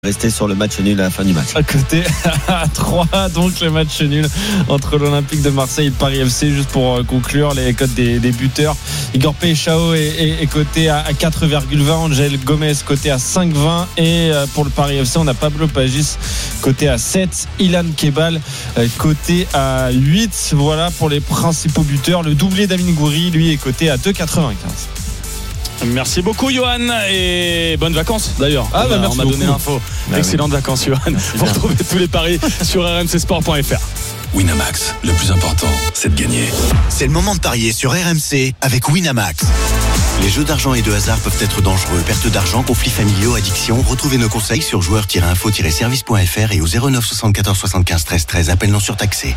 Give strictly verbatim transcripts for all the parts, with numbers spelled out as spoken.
Rester sur le match nul à la fin du match. À côté à trois, donc le match nul entre l'Olympique de Marseille et le Paris F C. Juste pour conclure les cotes des, des buteurs, Igor Peixao est, est, est coté à quatre virgule vingt, Angel Gomez coté à cinq virgule vingt et pour le Paris F C on a Pablo Pagis coté à sept, Ilan Kebal coté à huit. Voilà pour les principaux buteurs. Le doublé d'Amine Gouiri lui est coté à deux virgule quatre-vingt-quinze. Merci beaucoup Johan et bonnes vacances d'ailleurs. Ah bah on, merci on m'a beaucoup. donné l'info. Bah Excellentes oui. vacances Johan. Vous retrouvez tous les paris sur r m c sport point f r. Winamax, le plus important, c'est de gagner. C'est le moment de parier sur R M C avec Winamax. Les jeux d'argent et de hasard peuvent être dangereux. Perte d'argent, conflits familiaux, addiction. Retrouvez nos conseils sur joueurs tiret info tiret service point f r et au zéro neuf soixante-quatorze soixante-quinze treize treize. Appel non surtaxé.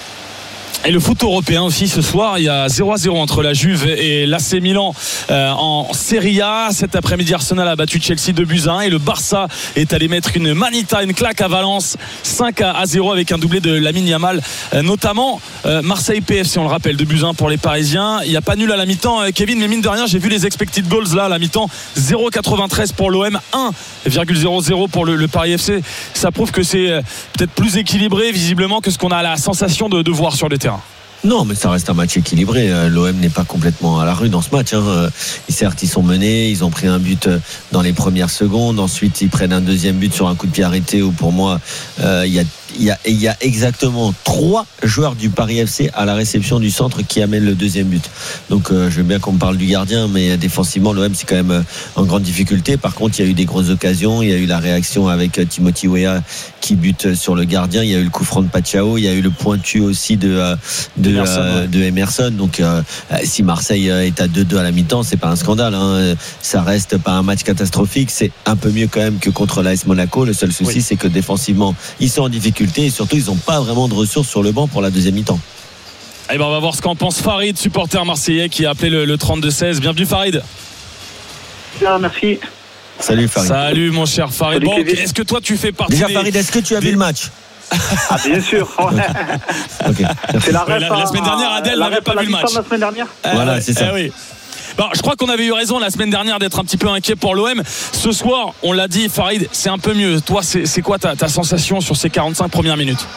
Et le foot européen aussi ce soir, il y a zéro à zéro entre la Juve et l'A C Milan euh, en Serie A. Cet après-midi, Arsenal a battu Chelsea deux buts à un et le Barça est allé mettre une manita, une claque à Valence cinq à zéro avec un doublé de Lamine Yamal, euh, notamment euh, Marseille P F C, on le rappelle, deux buts à un pour les Parisiens. Il n'y a pas nul à la mi-temps, euh, Kevin, mais mine de rien, j'ai vu les expected goals là à la mi-temps, zéro virgule quatre-vingt-treize pour l'O M, un virgule zéro zéro pour le, le Paris F C. Ça prouve que c'est euh, peut-être plus équilibré visiblement que ce qu'on a la sensation de, de voir sur le terrain. Non, mais ça reste un match équilibré. L'O M n'est pas complètement à la rue dans ce match. Hein. Certes, ils sont menés, ils ont pris un but dans les premières secondes. Ensuite, ils prennent un deuxième but sur un coup de pied arrêté où, pour moi, euh, il y a Il y, a, il y a exactement trois joueurs du Paris F C à la réception du centre qui amènent le deuxième but. Donc euh, je veux bien qu'on me parle du gardien, mais défensivement l'O M c'est quand même euh, en grande difficulté. Par contre il y a eu des grosses occasions, il y a eu la réaction avec euh, Timothy Weah qui bute sur le gardien, il y a eu le coup franc de Pachao, il y a eu le pointu aussi de, euh, de, Emerson, euh, ouais. de Emerson. Donc euh, si Marseille est à deux deux à la mi-temps, c'est pas un scandale, hein. Ça reste pas un match catastrophique, c'est un peu mieux quand même que contre l'A S Monaco. Le seul souci oui. c'est que défensivement ils sont en difficulté et surtout ils n'ont pas vraiment de ressources sur le banc pour la deuxième mi-temps. Eh ben on va voir ce qu'en pense Farid, supporter marseillais qui a appelé le, le trente-deux seize. Bienvenue Farid. Ah, merci. Salut Farid. Salut mon cher Farid. Bon, est-ce que toi tu fais partie Déjà des... Farid, est-ce que tu as des... vu le match? Ah bien sûr. Okay. C'est la, ouais, la, la semaine dernière Adèle n'avait pas vu le match. La semaine dernière. Euh, voilà, c'est ça. Euh, oui. Bon, je crois qu'on avait eu raison la semaine dernière d'être un petit peu inquiet pour l'O M. Ce soir, on l'a dit, Farid, c'est un peu mieux. Toi, c'est, c'est quoi ta, ta sensation sur ces quarante-cinq premières minutes?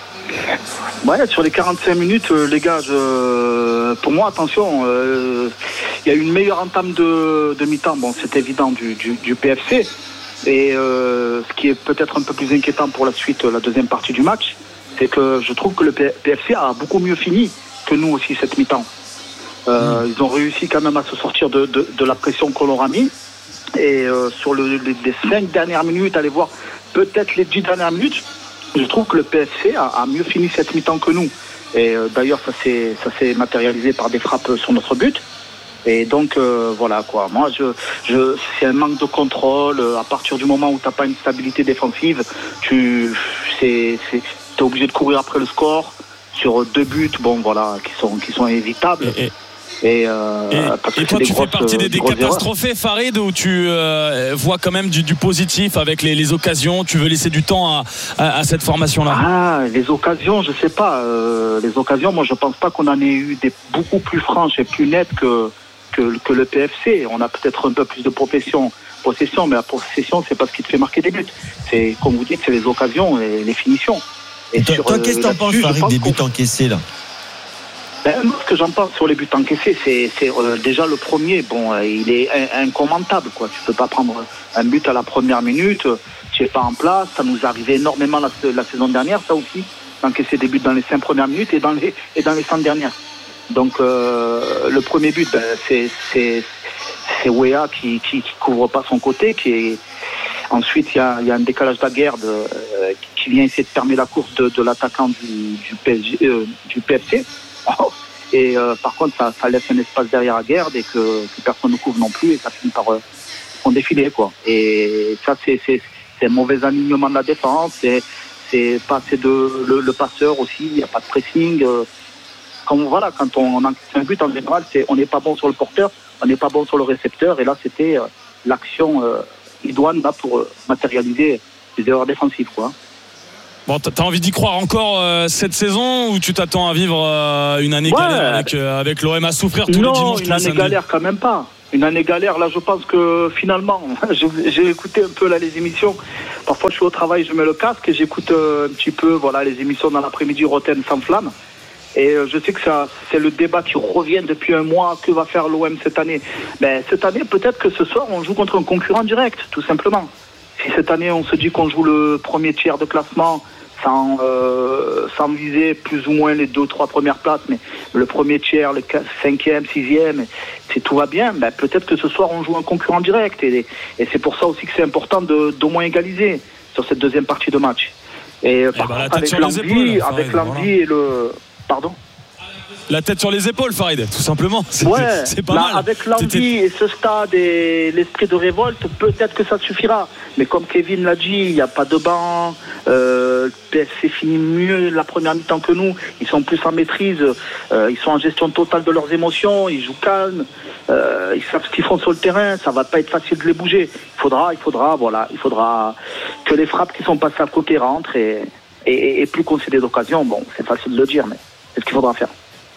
Ouais, sur les quarante-cinq minutes, euh, les gars, je, pour moi, attention, il euh, y a eu une meilleure entame de, de mi-temps. Bon, c'est évident du, du, du P F C. Et euh, ce qui est peut-être un peu plus inquiétant pour la suite, la deuxième partie du match, c'est que je trouve que le P F C a beaucoup mieux fini que nous aussi cette mi-temps. Euh, mmh. Ils ont réussi quand même à se sortir de, de, de la pression qu'on leur a mis. Et euh, sur le, les, les cinq dernières minutes, allez voir peut-être les dix dernières minutes, je trouve que le P F C a, a mieux fini cette mi-temps que nous. Et euh, d'ailleurs, ça s'est, ça s'est matérialisé par des frappes sur notre but. Et donc euh, voilà quoi. Moi, je, je, c'est un manque de contrôle. À partir du moment où t'as pas une stabilité défensive, tu, c'est, c'est, t'es obligé de courir après le score sur deux buts. Bon voilà, qui sont, qui sont évitables. Et, et... Et, euh, et, parce et que toi tu grosses, fais partie des, des catastrophés erreurs. Farid, où tu euh, vois quand même du, du positif avec les, les occasions, tu veux laisser du temps à, à, à cette formation là? Ah, les occasions, je sais pas, euh, les occasions, moi je pense pas qu'on en ait eu des beaucoup plus franches et plus nettes que, que, que le P F C. On a peut-être un peu plus de possession, possession, mais la possession c'est pas ce qui te fait marquer des buts, c'est comme vous dites, c'est les occasions et les finitions. Et toi, sur, toi qu'est-ce que t'en penses Farid des buts encaissés là? Ben, moi, ce que j'en pense sur les buts encaissés, c'est, c'est euh, déjà le premier. Bon, euh, il est in- incommentable, quoi. Tu peux pas prendre un but à la première minute. Tu es pas en place. Ça nous arrivait énormément la, la saison dernière, ça aussi, d'encaisser des buts dans les cinq premières minutes et dans les et dans les cent dernières. Donc euh, le premier but, ben, c'est c'est c'est Weah qui, qui qui couvre pas son côté, qui est ensuite il y a il y a un décalage d'Aguerd euh, qui vient essayer de fermer la course de, de l'attaquant du du P S G, euh, du P F C. Et euh, par contre ça, ça laisse un espace derrière à Guerd et que, que personne ne couvre non plus et ça finit par euh, son défilé quoi. Et ça c'est, c'est, c'est un mauvais alignement de la défense, c'est, c'est pas assez de le, le passeur aussi, il n'y a pas de pressing. Euh, comme voilà, quand on, on encaisse un but en général, c'est on n'est pas bon sur le porteur, on n'est pas bon sur le récepteur et là c'était euh, l'action euh, idoine là pour euh, matérialiser les erreurs défensives quoi. Bon, t'as envie d'y croire encore euh, cette saison ou tu t'attends à vivre euh, une année ouais. galère avec, euh, avec l'O M à souffrir tous non, les dimanches? Non, une année galère quand même pas. Une année galère, là je pense que finalement, j'ai écouté un peu là les émissions, parfois je suis au travail, je mets le casque et j'écoute euh, un petit peu voilà, les émissions dans l'après-midi, Rotten sans flamme. Et euh, je sais que ça, c'est le débat qui revient depuis un mois. Que va faire l'O M cette année? Ben, cette année, peut-être que ce soir, on joue contre un concurrent direct, tout simplement. Si cette année, on se dit qu'on joue le premier tiers de classement, sans, euh, sans viser plus ou moins les deux, trois premières places, mais le premier tiers, le cinquième, sixième, si tout va bien, ben peut-être que ce soir on joue un concurrent direct. Et, et c'est pour ça aussi que c'est important de, d'au moins égaliser sur cette deuxième partie de match. Et, et par bah, contre, avec l'envie, épaules, avec l'envie voilà. et le... Pardon ? La tête sur les épaules, Farid, tout simplement. C'est, ouais, c'est pas là, mal. Avec l'envie T'étais... et ce stade et l'esprit de révolte, peut-être que ça suffira. Mais comme Kevin l'a dit, il n'y a pas de banc. Euh, le P S C finit mieux la première mi-temps que nous. Ils sont plus en maîtrise. Euh, ils sont en gestion totale de leurs émotions. Ils jouent calme. Euh, ils savent ce qu'ils font sur le terrain. Ça va pas être facile de les bouger. Il faudra, il faudra, voilà, il faudra que les frappes qui sont passées à côté rentrent et, et, et plus concéder d'occasion. Bon, c'est facile de le dire, mais c'est ce qu'il faudra faire.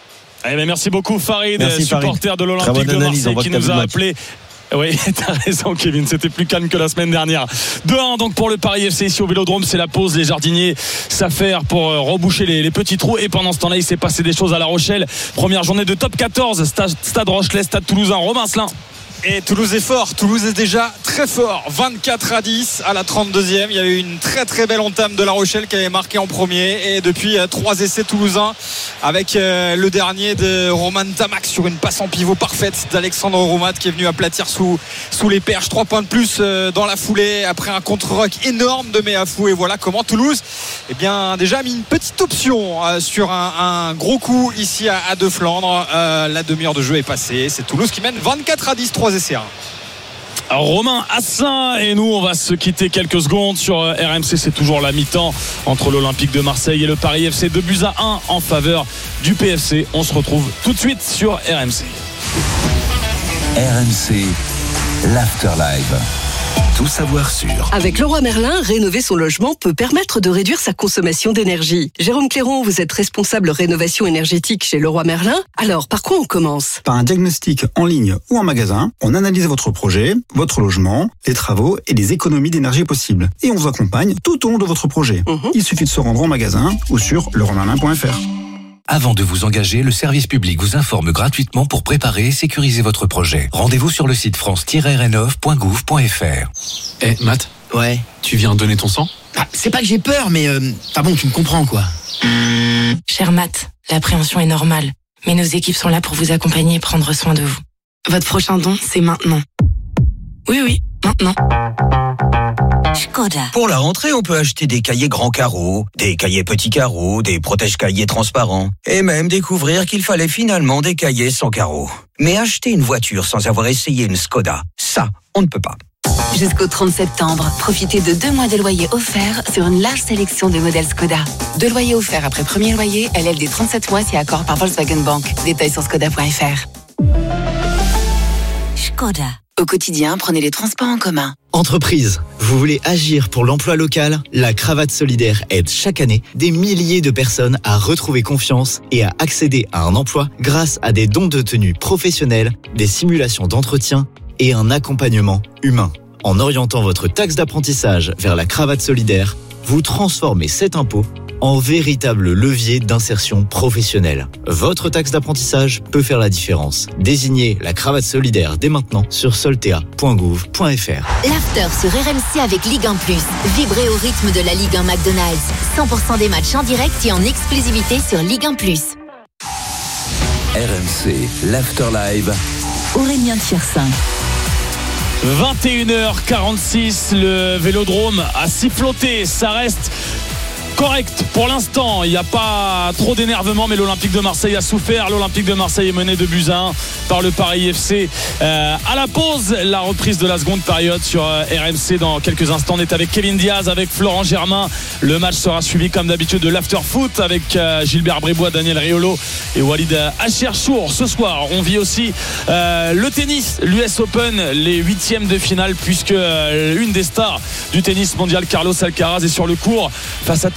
Eh bien, merci beaucoup Farid, merci, supporter Farid. de l'Olympique de Marseille qui nous a appelé. Oui, t'as raison Kevin, c'était plus calme que la semaine dernière. deux un donc pour le Paris F C ici au Vélodrome, c'est la pause, les jardiniers s'affairent pour reboucher les, les petits trous et pendant ce temps-là il s'est passé des choses à La Rochelle. Première journée de top quatorze, Stade, Stade Rochelet, Stade Toulousain, Romain Slin. Et Toulouse est fort, Toulouse est déjà très fort, vingt-quatre à dix à la trente-deuxième. Il y a eu une très très belle entame de La Rochelle qui avait marqué en premier et depuis trois essais toulousains avec le dernier de Roman Tamac sur une passe en pivot parfaite d'Alexandre Roumat qui est venu aplatir sous, sous les perches. Trois points de plus dans la foulée après un contre-rock énorme de Meafou. Et voilà comment Toulouse eh bien, déjà a mis une petite option sur un, un gros coup ici à, à De Flandre. Euh, la demi-heure de jeu est passée, c'est Toulouse qui mène vingt-quatre à dix, trois essais. Alors Romain Asselin et nous on va se quitter quelques secondes sur R M C. C'est toujours la mi-temps entre l'Olympique de Marseille et le Paris F C, deux buts à un en faveur du P F C. On se retrouve tout de suite sur R M C. R M C, l'Afterlife. Tout savoir sur. Avec Leroy Merlin, rénover son logement peut permettre de réduire sa consommation d'énergie. Jérôme Cléron, vous êtes responsable rénovation énergétique chez Leroy Merlin. Alors, par quoi on commence ? Par un diagnostic en ligne ou en magasin. On analyse votre projet, votre logement, les travaux et les économies d'énergie possibles. Et on vous accompagne tout au long de votre projet. Mmh. Il suffit de se rendre en magasin ou sur leroy merlin point f r. Avant de vous engager, le service public vous informe gratuitement pour préparer et sécuriser votre projet. Rendez-vous sur le site france tiret rénov point gouv point f r. Eh, Matt ? Ouais. Tu viens donner ton sang ? Ah, c'est pas que j'ai peur, mais euh, ah bon, tu me comprends, quoi. Cher Matt, l'appréhension est normale, mais nos équipes sont là pour vous accompagner et prendre soin de vous. Votre prochain don, c'est maintenant. Oui, oui, maintenant. Skoda. Pour la rentrée, on peut acheter des cahiers grands carreaux, des cahiers petits carreaux, des protège-cahiers transparents, et même découvrir qu'il fallait finalement des cahiers sans carreaux. Mais acheter une voiture sans avoir essayé une Skoda, ça, on ne peut pas. Jusqu'au trente septembre, profitez de deux mois de loyer offerts sur une large sélection de modèles Skoda. Deux loyers offerts après premier loyer, L L D trente-sept mois si accord par Volkswagen Bank. Détails sur skoda point f r. Skoda. Au quotidien, prenez les transports en commun. Entreprise, vous voulez agir pour l'emploi local ? La Cravate Solidaire aide chaque année des milliers de personnes à retrouver confiance et à accéder à un emploi grâce à des dons de tenue professionnels, des simulations d'entretien et un accompagnement humain. En orientant votre taxe d'apprentissage vers la Cravate Solidaire, vous transformez cet impôt en véritable levier d'insertion professionnelle. Votre taxe d'apprentissage peut faire la différence. Désignez la Cravate Solidaire dès maintenant sur soltea point gouv point f r. L'after sur R M C avec Ligue un plus. Vibrez au rythme de la Ligue un McDonald's. cent pour cent des matchs en direct et en exclusivité sur Ligue un plus. R M C, l'Afterlife. Aurélien Tiersin. vingt et une heures quarante-six, le Vélodrome a siffloté, ça reste correct pour l'instant, il n'y a pas trop d'énervement, mais l'Olympique de Marseille a souffert. L'Olympique de Marseille est mené de buts à un par le Paris F C. Euh, à la pause, la reprise de la seconde période sur euh, R M C dans quelques instants. On est avec Kevin Diaz, avec Florent Germain. Le match sera suivi comme d'habitude de l'after foot avec euh, Gilbert Brébois, Daniel Riolo et Walid Acharchour. Ce soir, on vit aussi euh, le tennis, l'U S Open, les huitièmes de finale, puisque euh, une des stars du tennis mondial, Carlos Alcaraz, est sur le court face à Tommy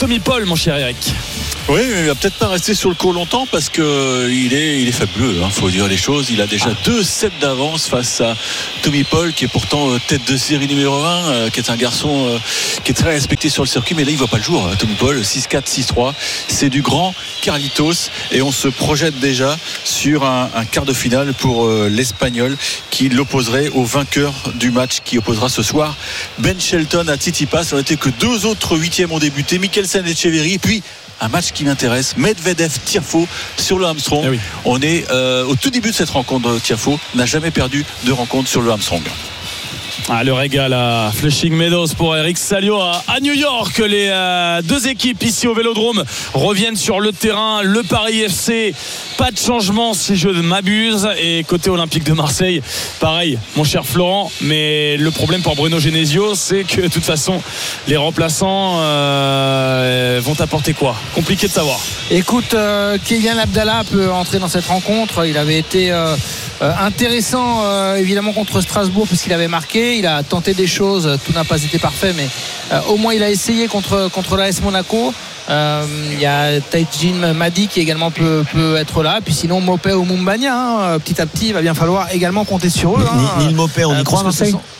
Tommy Paul, mon cher Eric. Oui, mais il va peut-être pas rester sur le court longtemps parce que il est, il est fabuleux. Hein, faut dire les choses. Il a déjà ah. deux sets d'avance face à Tommy Paul, qui est pourtant euh, tête de série numéro un, euh, qui est un garçon euh, qui est très respecté sur le circuit. Mais là, il voit pas le jour. Hein, Tommy Paul, six quatre, six trois. C'est du grand Carlitos, et on se projette déjà sur un, un quart de finale pour euh, l'Espagnol, qui l'opposerait au vainqueur du match, qui opposera ce soir Ben Shelton à Tsitsipas. On n'était que deux autres huitièmes ont débuté, Mikkelsen et Etcheverry, et puis un match qui m'intéresse, Medvedev-Tiafoe sur le Armstrong. Eh oui. On est euh, au tout début de cette rencontre. Tiafoe n'a jamais perdu de rencontre sur le Armstrong. Ah, le régal à Flushing Meadows pour Eric Salio à, à New York. Les euh, deux équipes ici au Vélodrome reviennent sur le terrain. Le Paris F C, pas de changement si je ne m'abuse. Et côté Olympique de Marseille, pareil, mon cher Florent. Mais le problème pour Bruno Genesio, c'est que de toute façon, les remplaçants euh, vont apporter quoi? Compliqué de savoir. Écoute, euh, Kylian Abdallah peut entrer dans cette rencontre. Il avait été euh, euh, intéressant euh, évidemment contre Strasbourg, puisqu'il avait marqué. Il a tenté des choses, tout n'a pas été parfait, mais euh, au moins il a essayé contre, contre l'A S Monaco. Euh, il y a Taijin Madi qui également peut, peut être là. Puis sinon Mopé ou Mumbagna, hein, petit à petit, il va bien falloir également compter sur eux. Hein. Nil Mopé, on y euh, croit Marseille sont...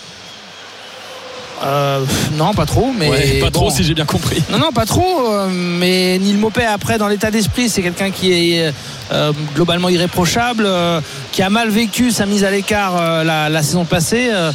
Euh, non, pas trop, mais ouais, pas bon. trop si j'ai bien compris. Non, non, pas trop. Euh, mais Nil Mopé, après, dans l'état d'esprit, c'est quelqu'un qui est euh, globalement irréprochable, euh, qui a mal vécu sa mise à l'écart euh, la, la saison passée euh,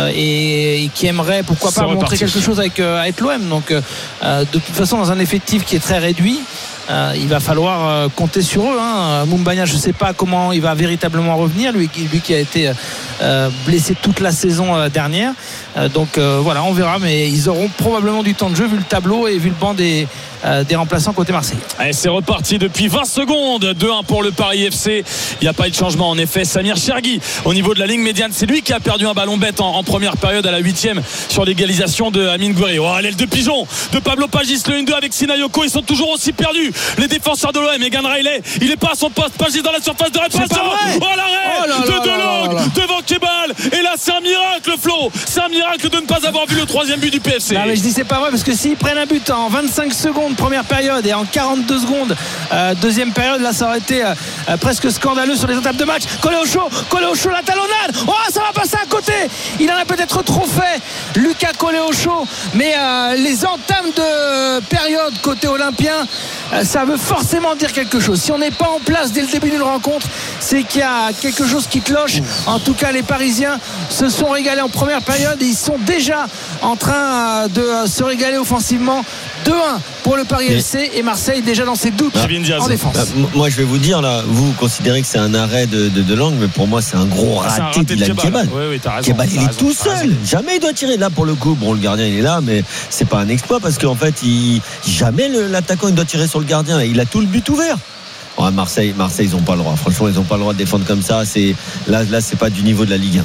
et, et qui aimerait, pourquoi pas, montrer quelque chose avec, euh, avec l'O M. Donc, euh, de toute façon, dans un effectif qui est très réduit. Euh, il va falloir euh, compter sur eux. Hein. Mumbagna, je ne sais pas comment il va véritablement revenir, lui, lui qui a été euh, blessé toute la saison euh, dernière. Euh, donc euh, voilà, on verra, mais ils auront probablement du temps de jeu vu le tableau et vu le banc des, euh, des remplaçants côté Marseille. Allez, c'est reparti depuis vingt secondes. deux un pour le Paris F C. Il n'y a pas eu de changement en effet. Samir Chergui au niveau de la ligne médiane, c'est lui qui a perdu un ballon bête en, en première période à la huitième sur l'égalisation de Amine Gouiri. Oh, l'aile de pigeon de Pablo Pagis, le un deux avec Sinayoko. Ils sont toujours aussi perdus, les défenseurs de l'O M. Egan Riley, il n'est pas à son poste. Pagis dans la surface de réparation. Oh, l'arrêt oh de Delong devant Kebal. Et là, c'est un miracle, Flo. C'est un miracle de ne pas avoir vu le troisième but du P F C. Non, mais je dis c'est pas vrai, parce que s'ils prennent un but en vingt-cinq secondes première période et en quarante-deux secondes euh, deuxième période, là ça aurait été euh, presque scandaleux sur les étapes de match. Collé au chaud, collé au chaud, la talonnade. Oh, ça va passer à côté. Il en a peut-être trop fait, Lucas collé au chaud. Mais euh, les entames de période côté olympien, euh, ça veut forcément dire quelque chose. Si on n'est pas en place dès le début d'une rencontre, c'est qu'il y a quelque chose qui cloche. En tout cas, les Parisiens se sont régalés en première période et ils sont déjà en train de se régaler offensivement. deux un pour le Paris F C et Marseille déjà dans ses doutes en défense. Bah, moi je vais vous dire là, vous considérez que c'est un arrêt de, de, de Lang, mais pour moi c'est un gros raté, raté de Kebal. Kebal. Oui, oui, t'as raison, Kebal t'as il est raison, tout seul, jamais il doit tirer. Là pour le coup, bon, le gardien il est là, mais c'est pas un exploit parce qu'en fait il, jamais le, l'attaquant il doit tirer sur le gardien, il a tout le but ouvert. Ouais, Marseille, Marseille ils n'ont pas le droit, franchement ils n'ont pas le droit de défendre comme ça. C'est, là, là c'est pas du niveau de la Ligue un.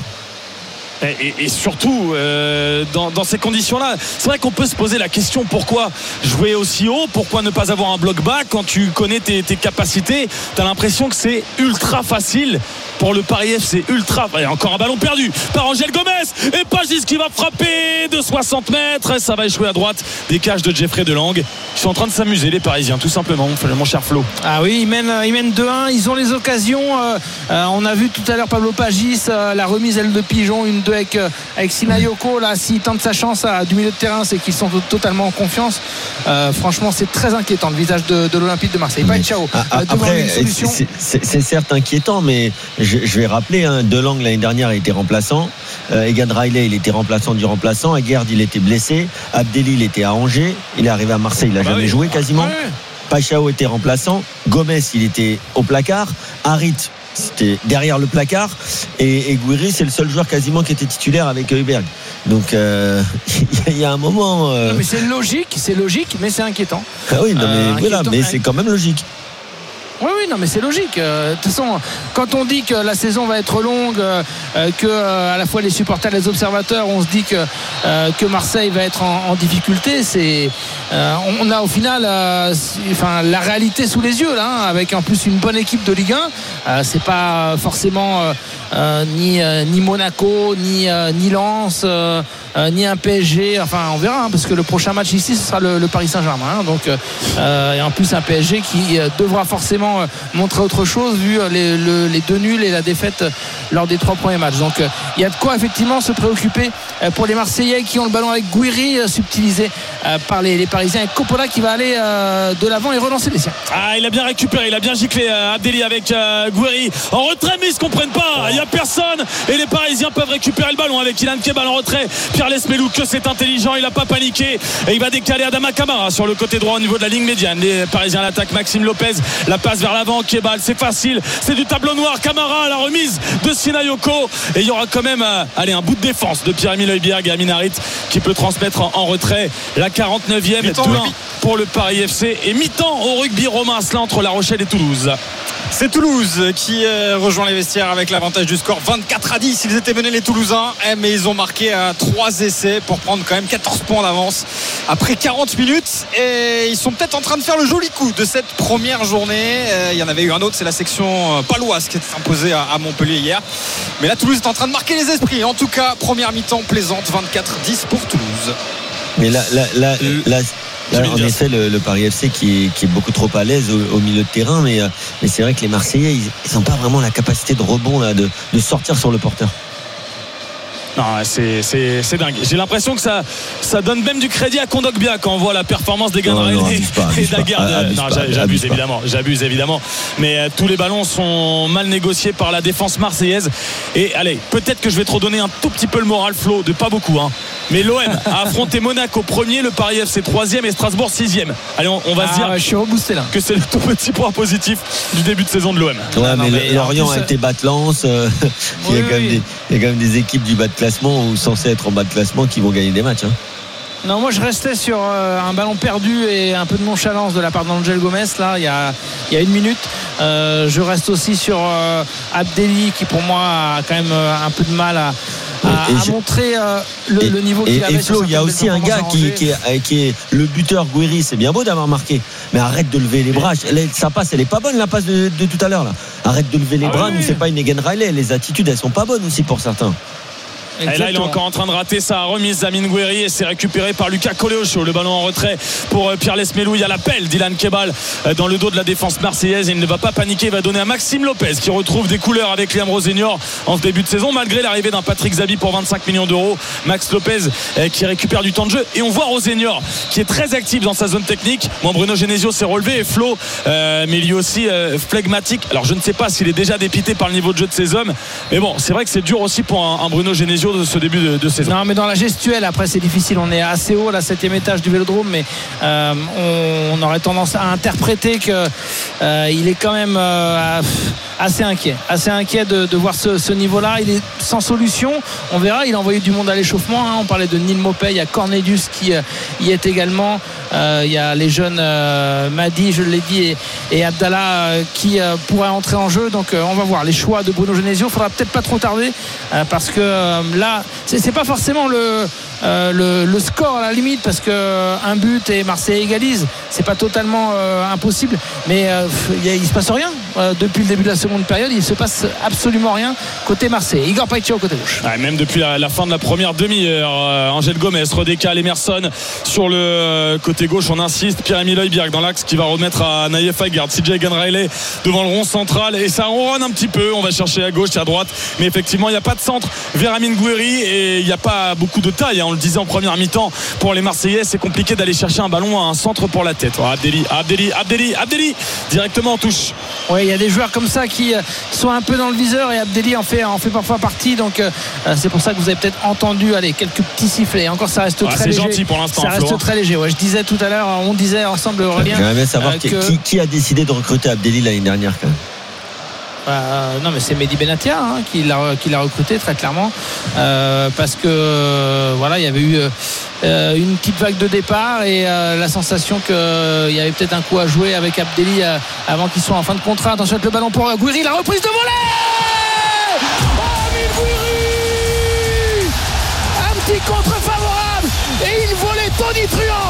Et, et surtout euh, dans, dans ces conditions-là, c'est vrai qu'on peut se poser la question, pourquoi jouer aussi haut, pourquoi ne pas avoir un bloc bas quand tu connais tes, tes capacités. T'as l'impression que c'est ultra facile pour le Paris F C, ultra. Et encore un ballon perdu par Angel Gomez et Pagis qui va frapper de soixante mètres, ça va échouer à droite des cages de Jeffrey Delang. Ils sont en train de s'amuser les Parisiens, tout simplement, mon cher Flo. Ah oui, ils mènent, ils mènent deux un, ils ont les occasions. euh, euh, on a vu tout à l'heure Pablo Pagis, euh, la remise aile de pigeon, une deux avec, euh, avec Sinayoko. Là, s'il tente sa chance à, du milieu de terrain, c'est qu'ils sont totalement en confiance. Euh, franchement, c'est très inquiétant le visage de, de l'Olympique de Marseille. Pas de ciao. Ah, euh, après, c'est, c'est, c'est certes inquiétant, mais je, je vais rappeler, hein, Delang l'année dernière il était remplaçant, euh, Egan Riley il était remplaçant du remplaçant, Aguerd il était blessé, Abdelli il était à Angers, il est arrivé à Marseille, il n'a bah jamais oui. joué quasiment. Ouais. Pachao était remplaçant, Gomez il était au placard, Harit c'était derrière le placard et, et Gouiri c'est le seul joueur quasiment qui était titulaire avec Heuberg. Donc il euh, y, y a un moment euh... non, mais c'est logique, c'est logique, mais c'est inquiétant. Ah oui, non, mais euh, voilà, mais hein. c'est quand même logique. Oui, oui, non, mais c'est logique. Euh, de toute façon, quand on dit que la saison va être longue, euh, que euh, à la fois les supporters, les observateurs, on se dit que euh, que Marseille va être en, en difficulté. C'est, euh, on a au final, euh, enfin, la réalité sous les yeux là, hein, avec en plus une bonne équipe de Ligue un. Euh, c'est pas forcément euh, euh, ni, euh, ni Monaco, ni, euh, ni Lens, euh, euh, ni un P S G. Enfin, on verra, hein, parce que le prochain match ici, ce sera le, le Paris Saint-Germain. Hein, donc, euh, et en plus, un P S G qui euh, devra forcément euh, montrer autre chose vu euh, les, le, les deux nuls et la défaite euh, lors des trois premiers matchs. Donc, il euh, y a de quoi effectivement se préoccuper euh, pour les Marseillais qui ont le ballon avec Gouiri, euh, subtilisé euh, par les, les Parisiens, et Coppola qui va aller euh, de l'avant et relancer les siens. Ah, il a bien récupéré, il a bien giclé euh, Abdelli avec euh, Gouiri en retrait, mais ils se comprennent pas, il n'y a personne et les Parisiens peuvent récupérer le ballon avec Ilan Kebal en retrait. Pierre Lesmelou, que c'est intelligent, il n'a pas paniqué et il va décaler Adama Camara sur le côté droit au niveau de la ligne médiane. Les Parisiens l'attaquent, Maxime Lopez, la passe vers l'avant, Kebal, c'est facile, c'est du tableau noir. Camara à la remise de Sinayoko, et il y aura quand même euh, allez, un bout de défense de Pierre-Emile Højbjerg et Amin Harit qui peut transmettre en, en retrait. La quarante-neuvième, deux un pour le Paris F C et mi-temps au rugby romain cela entre La Rochelle et Toulouse. C'est Toulouse qui rejoint les vestiaires avec l'avantage du score vingt-quatre à dix. Ils étaient menés les Toulousains, mais ils ont marqué à trois essais pour prendre quand même quatorze points d'avance après quarante minutes. Et ils sont peut-être en train de faire le joli coup de cette première journée. Il y en avait eu un autre, c'est la section paloise qui est imposée à Montpellier hier. Mais là, Toulouse est en train de marquer les esprits. En tout cas, première mi-temps plaisante, vingt-quatre à dix pour Toulouse. Mais là, là, là, là Là, en effet, le, le Paris F C qui est, qui est beaucoup trop à l'aise au, au milieu de terrain, mais, mais c'est vrai que les Marseillais, ils n'ont pas vraiment la capacité de rebond là, de, de sortir sur le porteur. Non, c'est, c'est, c'est dingue. J'ai l'impression que ça, ça donne même du crédit à Kondogbia quand on voit la performance des Ganrel et, et Daguerre. Non, j'abuse évidemment, j'abuse évidemment. Mais euh, tous les ballons sont mal négociés par la défense marseillaise. Et allez, peut-être que je vais te redonner un tout petit peu le moral, Flo, de pas beaucoup, hein. Mais l'O M a affronté Monaco premier, le Paris F C troisième et Strasbourg sixième. Allez, on, on va ah, se dire ouais, je suis reboosté là. Que c'est le tout petit point positif du début de saison de l'O M. Ouais, non, mais, mais Lorient a été batte-lance. Euh, oui, il, y a quand même des, il y a quand même des équipes du bas de classement ou censées être en bas de classement qui vont gagner des matchs. Hein. Non, moi je restais sur euh, un ballon perdu et un peu de nonchalance de la part d'Angel Gomes là, il y a, il y a une minute. Euh, je reste aussi sur euh, Abdelli qui pour moi a quand même euh, un peu de mal à, à, à montrer euh, le, et, le niveau qu'il et, avait. Et Flo, il y a aussi un gars qui, qui, est, qui est le buteur Gouiri. C'est bien beau d'avoir marqué, mais arrête de lever les bras. Sa passe, elle est pas bonne, la passe de, de tout à l'heure là. Arrête de lever les ah bras, oui. Nous c'est pas une Egan Riley. Les attitudes elles sont pas bonnes aussi pour certains. Exactement. Et là il est encore en train de rater sa remise d'Amine Gouiri et c'est récupéré par Lucas Coléocho. Le ballon en retrait pour Pierre Lesmelou. Il y a l'appel d'Ilan Kebal dans le dos de la défense marseillaise. Il ne va pas paniquer, il va donner à Maxime Lopez qui retrouve des couleurs avec Liam Rosenior en ce début de saison malgré l'arrivée d'un Patrick Zabi pour vingt-cinq millions d'euros. Max Lopez qui récupère du temps de jeu et on voit Rosenior qui est très actif dans sa zone technique. Bon, Bruno Genesio s'est relevé et Flo euh, mais lui aussi euh, flegmatique. Alors je ne sais pas s'il est déjà dépité par le niveau de jeu de ses hommes, mais bon c'est vrai que c'est dur aussi pour un, un Bruno Genesio de ce début de, de saison. Non, mais dans la gestuelle, après c'est difficile. On est assez haut, là, septième étage du Vélodrome, mais euh, on, on aurait tendance à interpréter que euh, il est quand même euh, assez inquiet, assez inquiet de, de voir ce, ce niveau-là. Il est sans solution. On verra. Il a envoyé du monde à l'échauffement. Hein. On parlait de Neil Maupay, il y a Cornelius qui euh, y est également. Euh, il y a les jeunes euh, Madi, je l'ai dit, et, et Abdallah euh, qui euh, pourraient entrer en jeu. Donc euh, on va voir les choix de Bruno Genesio. Il faudra peut-être pas trop tarder euh, parce que euh, là c'est, c'est pas forcément le, euh, le, le score à la limite parce que euh, un but et Marseille égalise, c'est pas totalement euh, impossible, mais euh, il, il se passe rien euh, depuis le début de la seconde période. Il se passe absolument rien côté Marseille. Igor Païtio côté gauche. Ouais, même depuis la, la fin de la première demi-heure, euh, Angel Gomes redécale Emerson sur le euh, côté gauche. On insiste, Pierre-Emile Højbjerg dans l'axe qui va remettre à Naïef Aguerd, C J Egan Riley devant le rond central et ça ronronne un petit peu. On va chercher à gauche et à droite, mais effectivement il n'y a pas de centre vers Amine Gouiri et il n'y a pas beaucoup de taille, hein. On le disait en première mi-temps pour les Marseillais, c'est compliqué d'aller chercher un ballon à un centre pour la tête. Oh, Abdelli, Abdelli, Abdelli, Abdelli directement en touche. Oui, il y a des joueurs comme ça qui sont un peu dans le viseur et Abdelli en fait, en fait parfois partie, donc euh, c'est pour ça que vous avez peut-être entendu allez, quelques petits sifflets. Encore ça reste ah, très c'est léger. Gentil pour l'instant, ça reste Flo. Très léger. Ouais, je disais tout à l'heure, on disait ensemble Aurélien. J'aimerais bien savoir euh, qui, que... qui, qui a décidé de recruter Abdelli l'année dernière quand même. Euh, non mais c'est Mehdi Benatia hein, qui, l'a, qui l'a recruté très clairement euh, parce que euh, voilà il y avait eu euh, une petite vague de départ et euh, la sensation qu'il euh, y avait peut-être un coup à jouer avec Abdelli euh, avant qu'il soit en fin de contrat. Attention avec le ballon pour Gouiri, la reprise de volée. Oh, Amine Gouiri, un petit contre favorable et une volée tonitruante.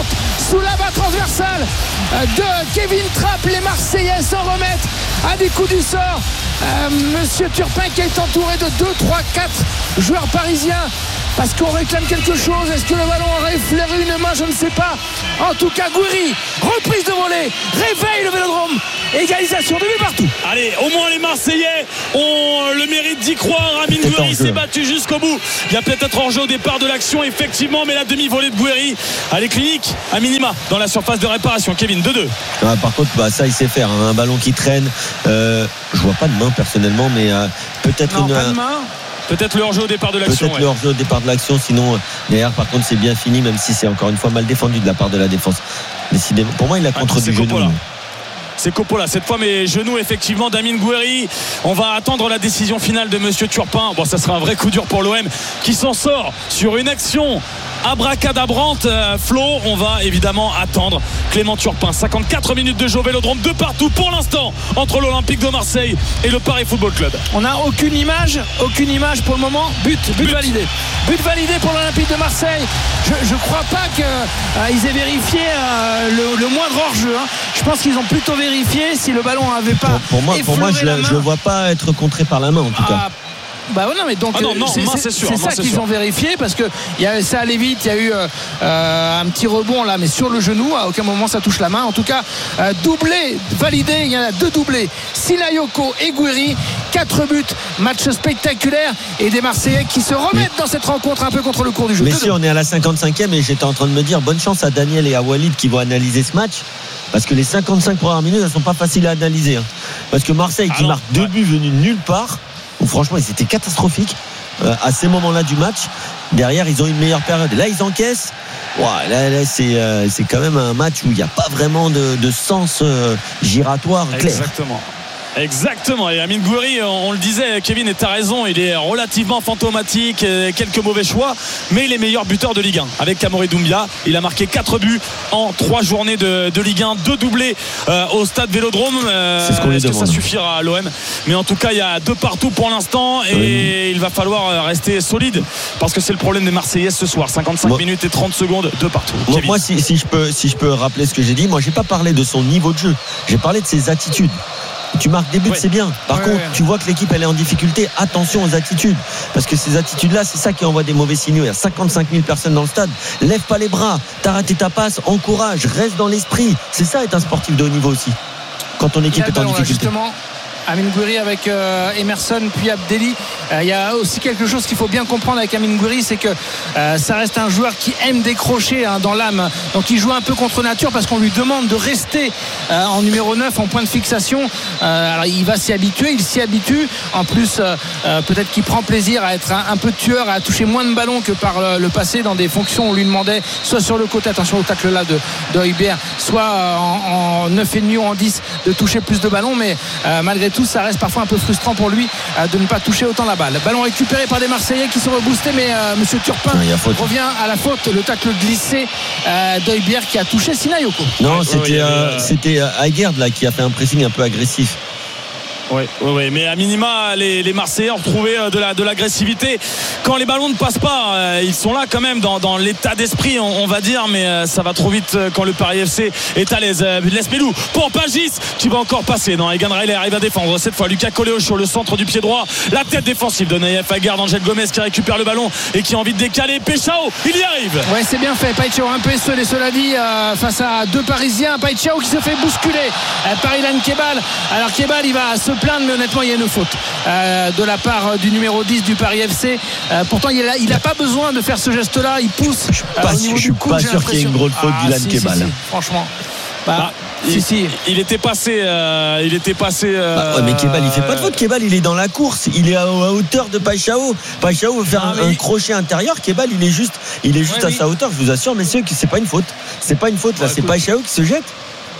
sous la barre transversale de Kevin Trapp. Les Marseillais s'en remettent à des coups du sort. Euh, Monsieur Turpin qui est entouré de deux, trois, quatre joueurs parisiens parce qu'on réclame quelque chose. Est-ce que le ballon aurait flairé une main? Je ne sais pas. En tout cas, Gouiri, reprise de volée, réveille le Vélodrome, égalisation de but partout. Allez, au moins les Marseillais ont le mérite d'y croire. Amine Gouiri s'est battu jusqu'au bout. Il y a peut-être hors-jeu au départ de l'action, effectivement, mais la demi-volée de Gouiri, elle est clinique à minima dans la surface de réparation. Kevin, deux deux. Ah, par contre, bah, ça il sait faire, hein. Un ballon qui traîne. Euh, je vois pas de main personnellement, mais euh, peut-être non, une. Pas de main. Peut-être le hors-jeu au départ de l'action. Peut-être ouais. le hors-jeu au départ de l'action. Sinon, derrière, par contre, c'est bien fini, même si c'est encore une fois mal défendu de la part de la défense. Décidément, pour moi, il a contre ah, du genou. Coppola. C'est Coppola cette fois, mais genoux effectivement d'Amine Gouiri. On va attendre la décision finale de Monsieur Turpin. Bon, ça sera un vrai coup dur pour l'O M qui s'en sort sur une action abracadabrante. euh, Flo, on va évidemment attendre Clément Turpin. cinquante-quatre minutes de jeu au Vélodrome, de partout pour l'instant entre l'Olympique de Marseille et le Paris Football Club. On n'a aucune image, aucune image pour le moment. But, but, but. validé. But validé pour l'Olympique de Marseille. Je ne crois pas qu'ils euh, aient vérifié euh, le, le moindre hors-jeu. Hein. Je pense qu'ils ont plutôt vérifié si le ballon n'avait pas. Pour, pour moi, pour moi je ne le vois pas être contré par la main en tout ah, cas. Bah non, mais donc ah non, non, c'est, non, c'est, c'est, sûr, c'est non, ça c'est qu'ils sûr. ont vérifié parce que y a, ça allait vite. Il y a eu euh, un petit rebond là, mais sur le genou. À aucun moment ça touche la main. En tout cas, euh, doublé, validé. Il y en a deux doublés. Sinayoko et Gouiri. Quatre buts. Match spectaculaire et des Marseillais qui se remettent mais, dans cette rencontre un peu contre le cours du jeu. Mais si on est à la cinquante-cinquième et j'étais en train de me dire bonne chance à Daniel et à Walid qui vont analyser ce match. Parce que les cinquante-cinq premières minutes, elles ne sont pas faciles à analyser. Hein. Parce que Marseille qui ah marque deux ouais. buts venus de nulle part, où franchement, ils étaient catastrophiques euh, à ces moments-là du match. Derrière, ils ont une meilleure période. Et là, ils encaissent. Ouais, là, là c'est, euh, c'est quand même un match où il n'y a pas vraiment de, de sens euh, giratoire clair. Exactement. Exactement, et Amine Gouiri, on le disait, Kevin, et t'as raison, il est relativement fantomatique, quelques mauvais choix, mais il est meilleur buteur de Ligue un avec Amaury Doumbia. Il a marqué quatre buts en trois journées de, de Ligue un, deux doublés euh, au stade Vélodrome. Euh, C'est ce qu'on lui est-ce demande. que ça suffira à l'O M? Mais en tout cas, il y a deux partout pour l'instant et oui. il va falloir rester solide parce que c'est le problème des Marseillais ce soir. cinquante-cinq moi, minutes et trente secondes, deux partout. Moi, moi si, si, je peux, si je peux rappeler ce que j'ai dit, moi, j'ai pas parlé de son niveau de jeu, j'ai parlé de ses attitudes. Tu marques des buts, ouais. c'est bien. Par ouais, contre, ouais. tu vois que l'équipe elle est en difficulté. Attention aux attitudes, parce que ces attitudes-là, c'est ça qui envoie des mauvais signaux. Il y a cinquante-cinq mille personnes dans le stade. Lève pas les bras. T'as raté ta passe, encourage, reste dans l'esprit. C'est ça être un sportif de haut niveau aussi. Quand ton équipe est en difficulté. Justement. Amine Gouiri avec euh, Emerson puis Abdelli. Il euh, y a aussi quelque chose qu'il faut bien comprendre avec Amine Gouiri, c'est que euh, ça reste un joueur qui aime décrocher hein, dans l'âme. Donc il joue un peu contre nature parce qu'on lui demande de rester euh, en numéro neuf, en point de fixation. Euh, alors il va s'y habituer, il s'y habitue. En plus, euh, euh, peut-être qu'il prend plaisir à être un, un peu tueur, à toucher moins de ballons que par le, le passé dans des fonctions où on lui demandait soit sur le côté, attention au tacle là de, de Hubert, soit euh, en, en neuf virgule cinq ou en dix de toucher plus de ballons. Mais euh, malgré tout, ça reste parfois un peu frustrant pour lui euh, de ne pas toucher autant la balle. Ballon récupéré par des Marseillais qui sont reboostés, mais euh, Monsieur Turpin revient à la faute. Le tacle glissé euh, d'Heubière qui a touché Sinayoko. Non, ouais, c'était, ouais, euh, avait... c'était Aguerd là qui a fait un pressing un peu agressif. Oui, oui, oui, mais à minima, les, les Marseillais ont retrouvé de, la, de l'agressivité. Quand les ballons ne passent pas, euh, ils sont là quand même dans, dans l'état d'esprit, on, on va dire, mais euh, ça va trop vite quand le Paris F C est à l'aise. Euh, L'Espelou pour Pagis qui va encore passer. Non, Egan Riley arrive à défendre. Cette fois, Lucas Coléo sur le centre du pied droit. La tête défensive de Naïef Aguerd, Angel Gomez qui récupère le ballon et qui a envie de décaler. Péchao, il y arrive. Ouais, c'est bien fait. Païchao un peu esselé, cela dit, euh, face à deux Parisiens. Païchao qui se fait bousculer euh, par Ilan Kebal. Alors Kebal, il va se plaindre, mais honnêtement il y a une faute euh, de la part du numéro dix du Paris F C. euh, pourtant il n'a il a pas besoin de faire ce geste là, il pousse. Je suis pas, euh, sûr, je suis coude, pas sûr qu'il y ait une grosse faute ah, d'Ilan si, Kebal si, si, franchement bah, ah, si, il, si. il était passé euh, il était passé euh, bah, ouais, mais Kebal il fait pas de faute. Kebal il est dans la course, il est à, à hauteur de Païchao. Païchao veut faire ah, un, mais... un crochet intérieur. Kebal il est juste il est juste ouais, à mais... sa hauteur. Je vous assure messieurs que c'est pas une faute, c'est pas une faute là, ouais, c'est Païchao qui se jette.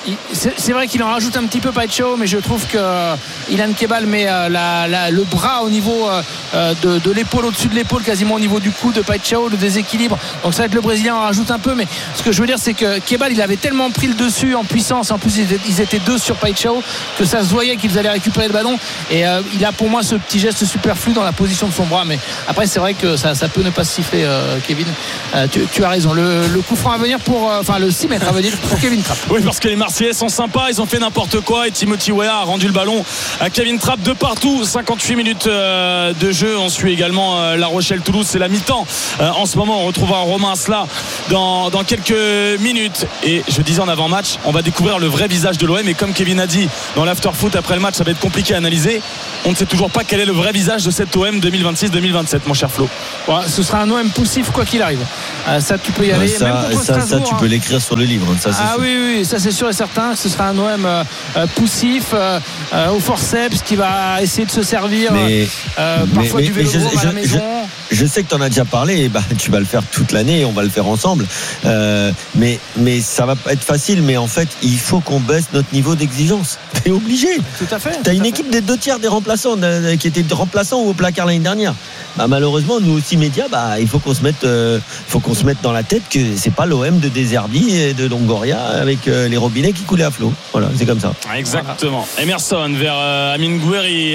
C'est, c'est vrai qu'il en rajoute un petit peu Paixão, mais je trouve que euh, Ilan Kebal met euh, la, la, le bras au niveau euh, de, de l'épaule, au-dessus de l'épaule, quasiment au niveau du cou de Paixão, le déséquilibre. Donc ça va être le Brésilien en rajoute un peu, mais ce que je veux dire, c'est que Kebal, il avait tellement pris le dessus en puissance, en plus ils étaient, ils étaient deux sur Paixão, que ça se voyait qu'ils allaient récupérer le ballon. Et euh, il a pour moi ce petit geste superflu dans la position de son bras, mais après c'est vrai que ça, ça peut ne pas se siffler, euh, Kevin. Euh, tu, tu as raison. Le, le coup franc à venir pour, enfin euh, le six mètres à venir pour Kevin Trapp. Oui, parce que les Marseillais sont sympas, ils ont fait n'importe quoi et Timothy Weah a rendu le ballon à Kevin Trapp de partout. cinquante-huit minutes euh, de jeu. On suit également euh, La Rochelle-Toulouse, c'est la mi-temps. Euh, en ce moment, on retrouvera Romain Asselah dans, dans quelques minutes. Et je disais en avant-match, on va découvrir le vrai visage de l'O M. Et comme Kevin a dit dans l'after-foot après le match, ça va être compliqué à analyser. On ne sait toujours pas quel est le vrai visage de cette O M deux mille vingt-six deux mille vingt-sept, mon cher Flo. Ouais, ce sera un O M poussif quoi qu'il arrive. Euh, ça, tu peux y aller. Ça, même contre ça, ça, tu hein. peux l'écrire sur le livre. Ça, ah oui, oui, ça c'est sûr et certain. Ce sera un O M euh, poussif, euh, euh, au forceps, qui va essayer de se servir mais, euh, parfois mais, du vélo mais je, à la je, maison. Je, je sais que tu en as déjà parlé. Et bah, tu vas le faire toute l'année. On va le faire ensemble. Euh, mais, mais ça va pas être facile. Mais en fait, il faut qu'on baisse notre niveau d'exigence. T'es obligé. Tout à fait. T'as une fait. équipe des deux tiers des remplaçants de, qui étaient remplaçants ou au placard l'année dernière. Bah, malheureusement, nous aussi médias, bah, il faut qu'on se mette, euh, faut qu'on se mette dans la tête que c'est pas l'O M de De Zerbi et de Longoria avec euh, les robinets qui coulaient à flot. Voilà, c'est comme ça. Exactement. Voilà. Emerson vers euh, Amine Gouiri,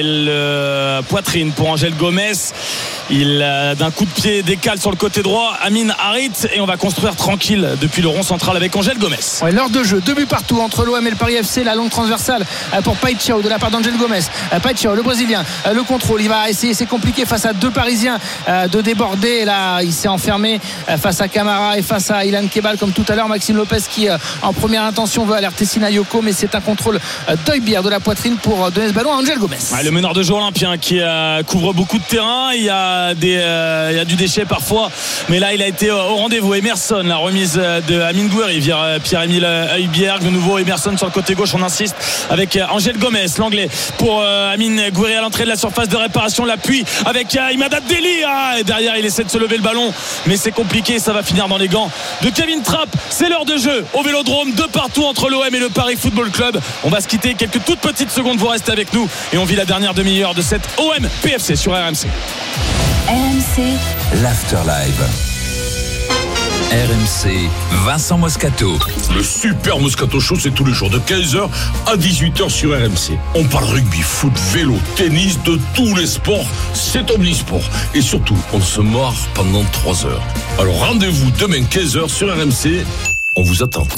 le poitrine pour Angel Gomez. Il euh, d'un coup de pied décale sur le côté droit Amine Harit et on va construire tranquille depuis le rond central avec Angel Gomez. Ouais, l'heure de jeu, deux buts partout entre l'O M et le Paris F C, la longue transversale pour Paixão de la part d'Angel Gomez. Paixão, le Brésilien, le contrôle, il va essayer, c'est compliqué face à deux Parisiens de déborder. Et là, il s'est enfermé face à Camara et face à Ilan Kebal comme tout à l'heure. Maxime Lopez qui en première intention veut alerter Sinayoko, mais c'est un contrôle d'Højbjerg de la poitrine pour donner ce ballon à Angel Gomez. Ouais, le meneur de jeu olympien qui euh, couvre beaucoup de terrain. Il y a des, euh, il y a du déchet parfois, mais là il a été au rendez-vous. Emerson, la remise de Amine Gouiri vers Pierre-Emile Højbjerg. De nouveau Emerson sur le côté gauche. On insiste avec Angel Gomez, l'anglais, pour euh, Amine Gouiri à l'entrée de la surface de réparation. L'appui avec euh, Imad Abdelli. Ah, et derrière il essaie de se lever le ballon, mais c'est compliqué. Ça va finir dans les gants de Kevin Trapp. C'est l'heure de jeu au Vélodrome, de partout entre l'O M et le Paris Football Club. On va se quitter quelques toutes petites secondes. Vous restez avec nous et on vit la dernière demi-heure de cette O M P F C sur R M C. R M C l'Afterlive. R M C, Vincent Moscato. Le super Moscato Show, c'est tous les jours de quinze heures à dix-huit heures sur R M C. On parle rugby, foot, vélo, tennis, de tous les sports. C'est omnisport. Et surtout, on se marre pendant trois heures. Alors rendez-vous demain quinze heures sur R M C. On vous attend.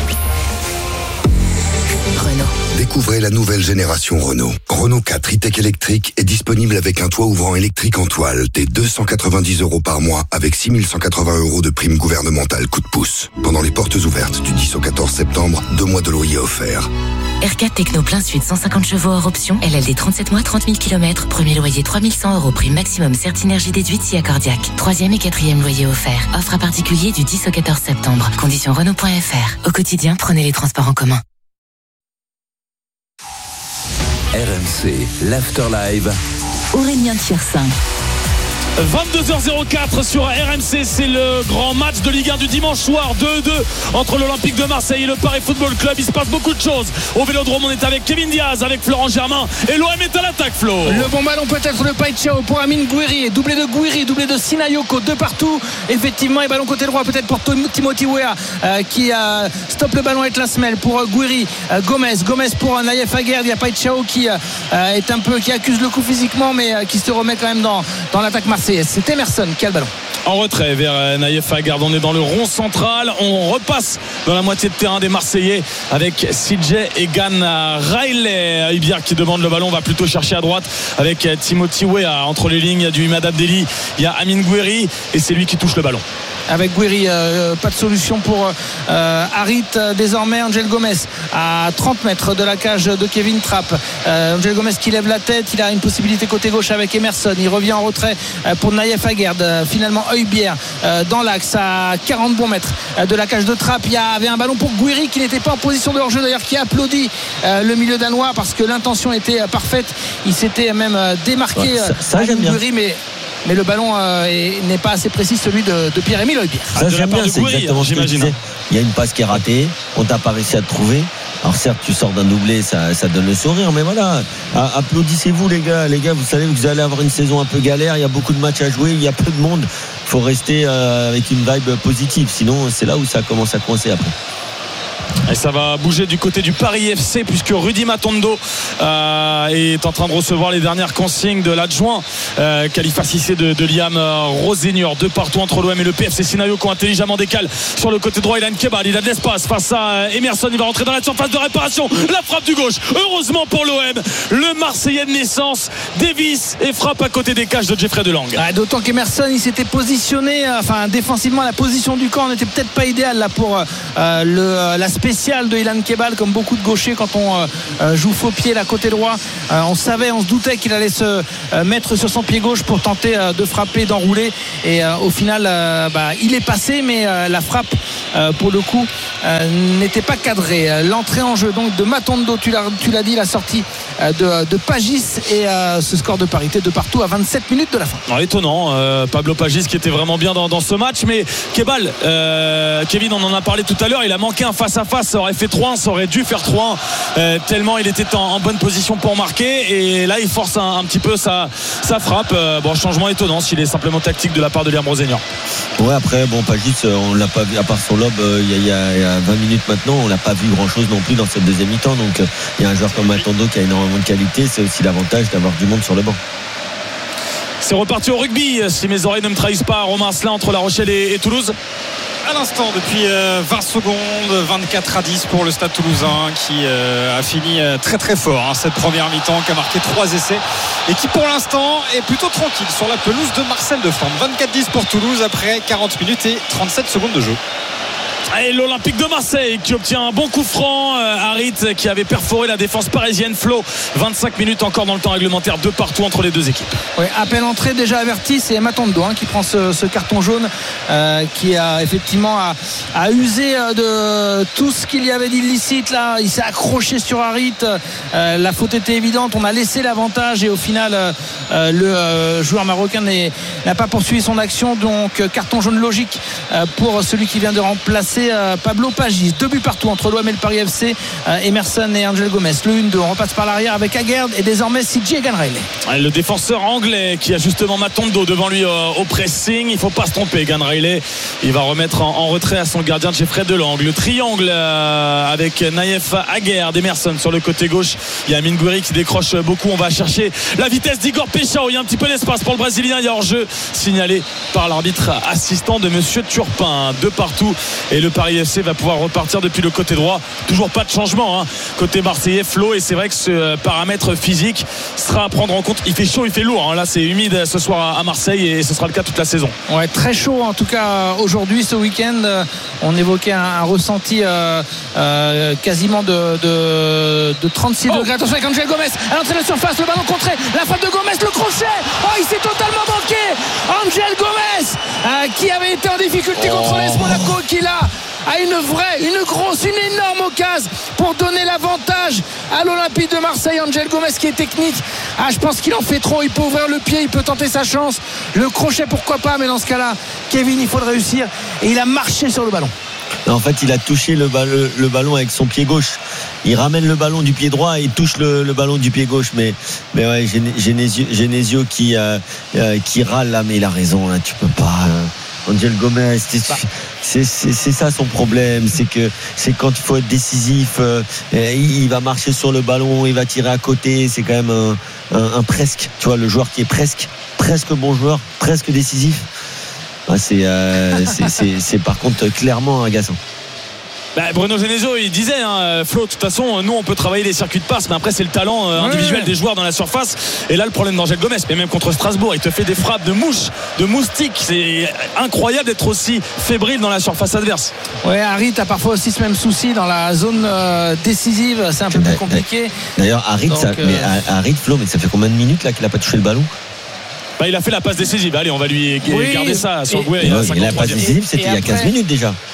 Renault. Découvrez la nouvelle génération Renault. Renault quatre e-tech électrique est disponible avec un toit ouvrant électrique en toile dès deux cent quatre-vingt-dix euros par mois avec six mille cent quatre-vingts euros de prime gouvernementale coup de pouce. Pendant les portes ouvertes du dix au quatorze septembre, deux mois de loyer offerts. R quatre Techno plein sud, cent cinquante chevaux hors option. L L D trente-sept mois, trente mille kilomètres. Premier loyer trois mille cent euros. Prime maximum Certinergie déduite si accordiaque. Troisième et quatrième loyer offert. Offre à particulier du dix au quatorze septembre. Conditions Renault point F R. Au quotidien, prenez les transports en commun. R M C, l'Afterlive. Aurélien Tiersin. vingt-deux heures zéro quatre sur R M C, c'est le grand match de Ligue un du dimanche soir, deux deux entre l'Olympique de Marseille et le Paris Football Club. Il se passe beaucoup de choses au Vélodrome. On est avec Kevin Diaz, avec Florent Germain et l'O M est à l'attaque. Flo, le bon ballon peut-être de Paixão pour Amine Gouiri, doublé de Gouiri, doublé de Sinayoko, de partout effectivement, et ballon côté droit peut-être pour Timothy Weah euh, qui euh, stoppe le ballon avec la semelle pour euh, Gouiri, euh, Gomez Gomez pour euh, Naïef Aguerd. Il y a Paixão qui euh, est un peu, qui accuse le coup physiquement, mais euh, qui se remet quand même dans, dans l'attaque marseillaise. C'est Emerson qui a le ballon. En retrait vers Naïef Aguerd. On est dans le rond central. On repasse dans la moitié de terrain des Marseillais avec C J Egan Riley. Højbjerg qui demande le ballon. On va plutôt chercher à droite avec Timothy Weah. Entre les lignes, il y a du Imad Abdelli. Il y a Amine Gouiri et c'est lui qui touche le ballon. Avec Gouiri, euh, pas de solution pour euh, Harit. Euh, désormais Angel Gomez à trente mètres de la cage de Kevin Trapp. euh, Angel Gomez qui lève la tête, il a une possibilité côté gauche avec Emerson. Il revient en retrait euh, pour Naïef Aguerd. euh, Finalement Højbjerg euh, dans l'axe à quarante bons mètres euh, de la cage de Trapp. Il y avait un ballon pour Gouiri qui n'était pas en position de hors-jeu d'ailleurs, qui a applaudi euh, le milieu danois parce que l'intention était euh, parfaite. Il s'était même euh, démarqué. Ouais, ça, ça euh, j'aime bien. Gouiri, mais mais le ballon euh, est, n'est pas assez précis, celui de, de Pierre-Emile Højbjerg. Ça, j'aime bien, c'est exactement ce que je disais. Il y a une passe qui est ratée, on t'a pas réussi à te trouver. Alors certes, tu sors d'un doublé, ça, ça donne le sourire, mais voilà, applaudissez-vous les gars. Les gars, vous savez que vous allez avoir une saison un peu galère, il y a beaucoup de matchs à jouer, il y a peu de monde. Il faut rester euh, avec une vibe positive, sinon c'est là où ça commence à coincer après. Et ça va bouger du côté du Paris F C puisque Rudy Matondo euh, est en train de recevoir les dernières consignes de l'adjoint euh, Khalifa Cissé de, de Liam Rosenior. Deux partout entre l'O M et le P F C Sinaio qui ont intelligemment décalé sur le côté droit. Ilan Kebal, il a de l'espace face à Emerson, il va rentrer dans la surface de réparation, la frappe du gauche, heureusement pour l'O M, le Marseillais de naissance Davis, et frappe à côté des cages de Jeffrey Delang. Ah, d'autant qu'Emerson il s'était positionné, enfin défensivement la position du camp n'était peut-être pas idéale là pour euh, le, la spécial de Ilan Kebal, comme beaucoup de gauchers quand on euh, joue faux pied là côté droit. Euh, on savait, on se doutait qu'il allait se euh, mettre sur son pied gauche pour tenter euh, de frapper, d'enrouler, et euh, au final euh, bah, il est passé, mais euh, la frappe euh, pour le coup euh, n'était pas cadrée. L'entrée en jeu donc de Matondo, tu l'as, tu l'as dit, la sortie euh, de, de Pagis, et euh, ce score de parité de partout à vingt-sept minutes de la fin. Alors, étonnant, euh, Pablo Pagis qui était vraiment bien dans, dans ce match, mais Kebal, euh, Kevin on en a parlé tout à l'heure, il a manqué un face à face, ça aurait fait trois un, ça aurait dû faire trois un euh, tellement il était en, en bonne position pour marquer, et là il force un, un petit peu sa, sa frappe. Euh, bon, changement étonnant s'il est simplement tactique de la part de Liam Rosenior. Ouais, après bon, Pagis on l'a pas vu à part son lob euh, il, y a, il y a vingt minutes maintenant, on l'a pas vu grand chose non plus dans cette deuxième mi-temps, donc euh, il y a un joueur comme Matondo qui a énormément de qualité, c'est aussi l'avantage d'avoir du monde sur le banc. C'est reparti au rugby, si mes oreilles ne me trahissent pas. Romain Asselin entre La Rochelle et, et Toulouse. À l'instant, depuis vingt secondes, vingt-quatre à dix pour le Stade Toulousain qui a fini très très fort hein, cette première mi-temps, qui a marqué trois essais et qui pour l'instant est plutôt tranquille sur la pelouse de Marcel de Flandre. vingt-quatre dix pour Toulouse après quarante minutes et trente-sept secondes de jeu. Et l'Olympique de Marseille qui obtient un bon coup franc. Harit qui avait perforé la défense parisienne. Flo, vingt-cinq minutes encore dans le temps réglementaire, deux partout entre les deux équipes. Oui, à peine entré, déjà averti, c'est Matondo hein, qui prend ce, ce carton jaune euh, qui a effectivement a, a usé de tout ce qu'il y avait d'illicite là. Il s'est accroché sur Harit, euh, la faute était évidente, on a laissé l'avantage, et au final euh, le euh, joueur marocain n'a pas poursuivi son action, donc carton jaune logique euh, pour celui qui vient de remplacer Pablo Pagis. Deux buts partout entre l'O M et le Paris F C. Emerson et Angel Gomez. Le un deux, on repasse par l'arrière avec Aguerd et désormais C J Ganreiley. Le défenseur anglais qui a justement Matondo devant lui au pressing. Il ne faut pas se tromper. Ganreiley, il va remettre en retrait à son gardien Jeffrey Delang. Le triangle avec Naïef Aguerd, Emerson sur le côté gauche. Il y a Amine Gouiri qui décroche beaucoup. On va chercher la vitesse d'Igor Pechao. Il y a un petit peu d'espace pour le Brésilien. Il y a hors-jeu signalé par l'arbitre assistant de Monsieur Turpin. Deux partout. Et le Paris F C va pouvoir repartir depuis le côté droit. Toujours pas de changement hein. Côté marseillais, Flo, et c'est vrai que ce paramètre physique sera à prendre en compte. Il fait chaud, il fait lourd hein. Là c'est humide ce soir à Marseille, et ce sera le cas toute la saison. Ouais, très chaud en tout cas aujourd'hui, ce week-end. On évoquait un, un ressenti euh, euh, quasiment de, de, de trente-six oh. degrés. Attention avec Angel Gomez à l'entrée de la surface, le ballon contré, la frappe de Gomez, le crochet, oh il s'est totalement manqué. Angel Gomez euh, qui avait été en difficulté oh. contre l'A S Monaco, qui là a une vraie, une grosse, une énorme occasion pour donner l'avantage à l'Olympique de Marseille. Angel Gomez qui est technique, ah je pense qu'il en fait trop, il peut ouvrir le pied, il peut tenter sa chance, le crochet pourquoi pas, mais dans ce cas là Kevin il faut le réussir, et il a marché sur le ballon. En fait il a touché le, ballon, le ballon avec son pied gauche, il ramène le ballon du pied droit et il touche le, le ballon du pied gauche, mais, mais ouais, Genesio, Genesio qui, euh, euh, qui râle là, mais il a raison là, tu peux pas euh... Angel Gomez, c'est, c'est, c'est, c'est ça son problème, c'est que c'est quand il faut être décisif, euh, il va marcher sur le ballon, il va tirer à côté, c'est quand même un, un, un presque, tu vois, le joueur qui est presque, presque bon joueur, presque décisif. Ah, c'est, euh, c'est, c'est, c'est par contre clairement agaçant. Bah, Bruno Genesio il disait hein, Flo, de toute façon nous on peut travailler les circuits de passe, mais après c'est le talent euh, individuel ouais. des joueurs dans la surface, et là le problème d'Angel Gomez, mais même contre Strasbourg il te fait des frappes de mouche, de moustique, c'est incroyable d'être aussi fébrile dans la surface adverse. Ouais, Harit a parfois aussi ce même souci dans la zone euh, décisive, c'est un peu plus compliqué. D'ailleurs Harit, ça, euh... mais Harit Flo, mais ça fait combien de minutes là qu'il n'a pas touché le ballon? Bah, il a fait la passe décisive, allez on va lui oui, garder ça sur et, Gouet, il a la passe décisive, c'était et il y a quinze minutes déjà.